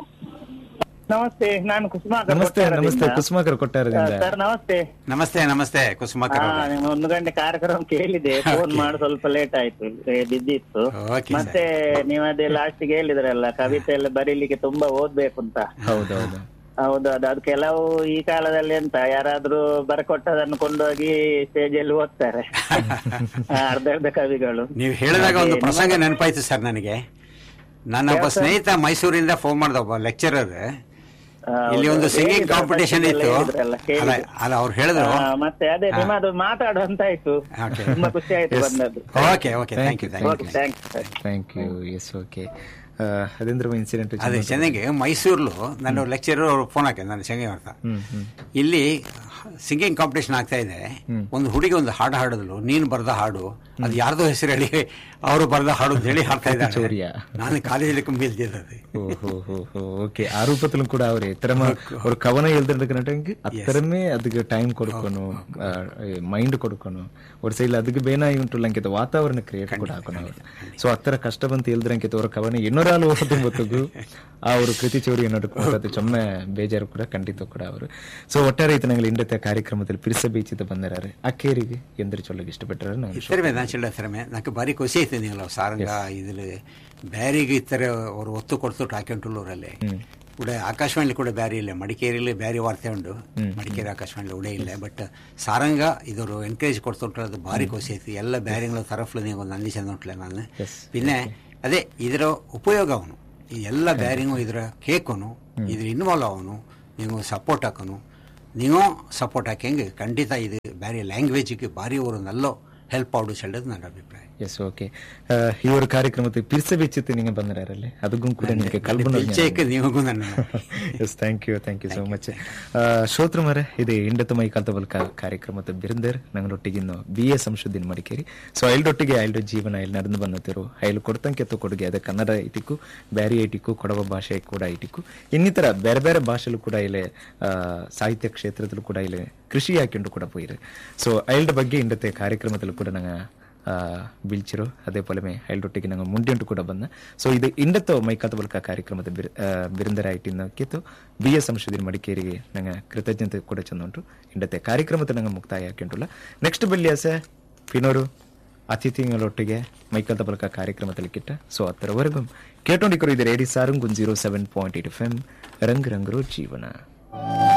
ನಮಸ್ತೆ, ನಾನು ಕುಸುಮಾಕರ್. ನಮಸ್ತೆ ನಮಸ್ತೆ ಕುಸುಮಾಕರ್ ಕೊಟ್ಟಾರದಿಂದ. ಸರ್ ನಮಸ್ತೆ. ನಮಸ್ತೆ ನಮಸ್ತೆ ಕುಸುಮಾಕರ್. ಒಂದು ಗಂಟೆ ಕಾರ್ಯಕ್ರಮ ಕೇಳಿದೆ, ಫೋನ್ ಮಾಡಿ ಸ್ವಲ್ಪ ಲೇಟ್ ಆಯ್ತು, ಬಿದ್ದಿತ್ತು. ಮತ್ತೆ ನೀವು ಅದೇ ಲಾಸ್ಟ್ ಗೆ ಹೇಳಿದ್ರಲ್ಲ ಕವಿತೆ ಎಲ್ಲ ಬರೀಲಿಕ್ಕೆ ತುಂಬಾ ಓದ್ಬೇಕು ಅಂತ. ಹೌದೌದು ಹೌದು, ಅದು ಅದು ಕೆಲವು ಈ ಕಾಲದಲ್ಲಿ ಎಂತ ಯಾರಾದ್ರೂ ಬರಕೊಟ್ಟದನ್ನು ಕೊಂಡೋಗಿ ಸ್ಟೇಜ್ ಅಲ್ಲಿ ಓದ್ತಾರೆ ಅರ್ಧ ಅರ್ಧ ಕವಿಗಳು. ನೀವು ಹೇಳಿದಾಗ ಒಂದು ಪ್ರಸಂಗ ನೆನಪಾಯ್ತು ಸರ್ ನನಗೆ. ನನ್ನ ಒಬ್ಬ ಸ್ನೇಹಿತ ಮೈಸೂರಿಂದ ಫೋನ್ ಮಾಡ್ದ, ಒಬ್ಬ ಲೆಕ್ಚರರ್. ಇಲ್ಲಿ ಒಂದು ಸಿಂಗಿಂಗ್ ಕಾಂಪಿಟೇಷನ್ ಇತ್ತು ಅಲ್ಲ, ಅವ್ರು ಹೇಳಿದ್ರು. ಮತ್ತೆ ಅದೇ ನಿಮ್ಮದು ಮಾತಾಡುವಂತ ಆಯ್ತು, ತುಂಬಾ ಖುಷಿ ಆಯ್ತು ಬಂದದ್ದು. Okay okay thank you thank you. Yes okay ಅದೇಂದ್ರ incident ಅದೇ ಚೆನ್ನಾಗಿ ಮೈಸೂರ್ಲು ನನ್ನ ಲೆಕ್ಚರರ್ ಅವರು ಫೋನ್ ಹಾಕಿದ್ರು ನಾನು ಚೆಂಗೆ ಅಂತ, ಇಲ್ಲಿ ಸಿಂಗಿಂಗ್ ಕಾಂಪಿಟೇಷನ್ ಆಗ್ತಾ ಇದೆ, ಒಂದು ಹುಡುಗಿ ಒಂದು ಹಾಡು ಹಾಡಿದ್ಲು, ನೀನು ಬರೆದ ಹಾಡು, ಅದು ಯಾರ್ದೋ ಹೆಸರು ಹೇಳಿ ಅವರು ಬರೆದ ಹಾಡು ಅಂತ ಹೇಳಿ ಹಾಡ್ತಾ ಇದ್ದಾರೆ. ನಾನು ಕಾಲೇಜಲ್ಲಿ ಕುಂಬಿಲ್ದಿದ್ದದು. ஓகே ஆரூபத்திலும் கூட அவர் எத்தனை ஒரு கவனம் எழுதுறதுக்கு அத்தரமே அதுக்கு டைம் கொடுக்கணும், மைண்ட் கொடுக்கணும். ஒரு ಸೈಡ್ ಅದಕ್ಕೆ ಬೇನಾಗಿ ಉಂಟು ಅಂಕಿತ ವಾತಾವರಣ ಕ್ರಿಯೇಟ್ ಕೂಡ ಹಾಕೋಣ. ಸೊ ಅತ್ತರ ಕಷ್ಟ ಬಂತು ಹೇಳಿದ್ರೆ ಅಂಕಿತ ಅವರ ಕವನ ಇನ್ನೂರಾಲು ಹೋದ ಗೊತ್ತಿಗೂ ಆ ಅವರು ಕೃತಿ ಚೌರಿ ನಡುಕೋದು ಚೊಮ್ಮೆ ಬೇಜಾರು ಕೂಡ ಖಂಡಿತ ಕೂಡ ಅವರು. ಸೊ ಒಟ್ಟಾರೆ ಇತ್ತು ನಂಗೆ ಇಂಡತೆ ಕಾರ್ಯಕ್ರಮದಲ್ಲಿ ಪಿರಿಸ ಬೀಚಿತ ಬಂದಿರಾರೆ ಅಕ್ಕೇರಿಗೆ ಎಂದ್ರೆ ಚೊಲ್ಲಗೆ ಇಷ್ಟಪಟ್ಟರೆ ನಂಗೆ ಬಾರಿ ಖುಷಿ ಆಯ್ತು. ನೀವು ಸಾರಂಗ ಇದಿಲ್ ಬ್ಯಾರಿಗೆ ಇತ್ತರ ಅವರು ಒತ್ತು ಕೊಡ್ತು ಹಾಕೊಂಡುಳ್ಳೂರಲ್ಲಿ ಕೂಡ ಆಕಾಶವಾಣಿ ಕೂಡ ಬ್ಯಾರಿ ಇಲ್ಲ, ಮಡಿಕೇರಿಯಲ್ಲಿ ಬ್ಯಾರಿ ವಾರ್ತೆ ಉಂಟು, ಮಡಿಕೇರಿ ಆಕಾಶವಾಣಿ ಉಡೇ ಇಲ್ಲ. ಬಟ್ ಸಾರಂಗ ಇದವರು ಎನ್ಕರೇಜ್ ಕೊಡ್ತುಂಟು, ಅದು ಭಾರಿ ಖುಷಿ ಆಯ್ತು. ಎಲ್ಲ ಬ್ಯಾರಿಗಳ ತರಫ್ಲು ನೀವು ಒಂದು ಅಂದಿ ಚೆಂದ ಉಂಟ್ಲೆ ನಾನು. പിന്നെ ಅದೇ ಇದರ ಉಪಯೋಗ ಅವನು ಈ ಎಲ್ಲ ಬ್ಯಾರಿಂಗು ಇದರ ಕೇಕೋನು ಇದ್ರ ಇನ್ವಾಲ್ವ್ ಅವನು, ನೀವು ಸಪೋರ್ಟ್ ಹಾಕೋನು, ನೀವು ಸಪೋರ್ಟ್ ಹಾಕಂಗೆ ಖಂಡಿತ ಇದು ಬ್ಯಾರಿ ಲ್ಯಾಂಗ್ವೇಜಿಗೆ ಭಾರಿ ಅವರು ನಲ್ಲೋ ಹೆಲ್ಪ್ ಆಡು ಹೇಳೋದು ನನ್ನ ಅಭಿಪ್ರಾಯ. Yes okay. ಈ ಒಂದು ಕಾರ್ಯಕ್ರಮಕ್ಕೆ ಪಿರ್ಸ ಬೆಚ್ಚಿತ್ತು ನಿಮಗೆ ಬಂದಿರಲ್ಲೇ ಅದಕ್ಕೂ ಕೂಡ ನಿಮಗೆ ಕಲ್ಪನೆ ನಿಮಗೂ ನನ್ನ yes thank you thank you so much. ಶ್ರೋತೃ ಮರೆ ಇದು ಇಂಡತ ಮೈ ಕಾಲ್ತ ಬಲ್ಕ ಕಾರ್ಯಕ್ರಮದ ಬಿರಿಂದರ್ ನಂಗಲೊಟ್ಟಿಗಿನ್ನು ಬಿ ಎ ಸಂಶೋಧನೆ ಮಡಿಕೇರಿ. ಸೊ ಐಲ್ಡೊಟ್ಟಿಗೆ ಐಲ್ಡು ಜೀವನ ಇಲ್ಲಿ ನಡೆದು ಬಂದಿರು ಐಲು ಕೊಡ್ತಂಕೆತ್ತು ಕೊಡುಗೆ ಅದೇ ಕನ್ನಡ ಐಟಿಕ್ಕು ಬ್ಯಾರಿ ಐಟಿಕ್ಕು ಕೊಡವ ಭಾಷೆ ಕೂಡ ಐಟಿಕ್ಕು ಇನ್ನಿತರ ಬೇರೆ ಬೇರೆ ಭಾಷೆಲು ಕೂಡ ಇಲ್ಲಿ ಸಾಹಿತ್ಯ ಕ್ಷೇತ್ರದಲ್ಲೂ ಕೂಡ ಇಲ್ಲಿ ಕೃಷಿ ಹಾಕೊಂಡು ಕೂಡ ಪೋಯಿರು. ಸೊ ಐಲ್ಡ್ ಬಗ್ಗೆ ಇಂಡತೆ ಕಾರ್ಯಕ್ರಮದಲ್ಲೂ ಕೂಡ ನಂಗೆ ಬೀಳ್ಚಿರು ಅದೇ ಪೊಲಮೆ ಐಲ್ಡೊಟ್ಟಿಗೆ ನಂಗೆ ಮುಂಡೆಂಟು ಕೂಡ ಬಂದ. ಸೊ ಇದು ಇಂಡತ್ತು ಮೈಕಾತ ಬಲ್ಕ ಕಾರ್ಯಕ್ರಮದ ಬಿರ್ ಬಿರಿಂದರ ಐಟಿನಕ್ಕಿತ್ತು ಬಿ ಎಸ್ ಸಂಶೋಧನೆ ಮಡಿಕೇರಿಗೆ ನಂಗೆ ಕೃತಜ್ಞತೆ ಕೂಡ ಚಂದ ಉಂಟು. ಇಂಡತೆ ಕಾರ್ಯಕ್ರಮದ ನಂಗೆ ಮುಕ್ತಾಯ ಹಾಕೊಂಡುಲ್ಲ. ನೆಕ್ಸ್ಟ್ ಬಲ್ಯಾಸ ಪಿನೋರು ಅತಿಥಿಗಳೊಟ್ಟಿಗೆ ಮೈಕಾತ ಬಲ್ಕ ಕಾರ್ಯಕ್ರಮದಲ್ಲಿ ಕಿಟ್ಟ. ಸೊ ಅದರವರೆಗೂ ಕೇಟೋಂಡಿಕರು ಇದು ರೇಡಿ Sarang zero seven point eight F M ರಂಗ್ ರಂಗರು ಜೀವನ.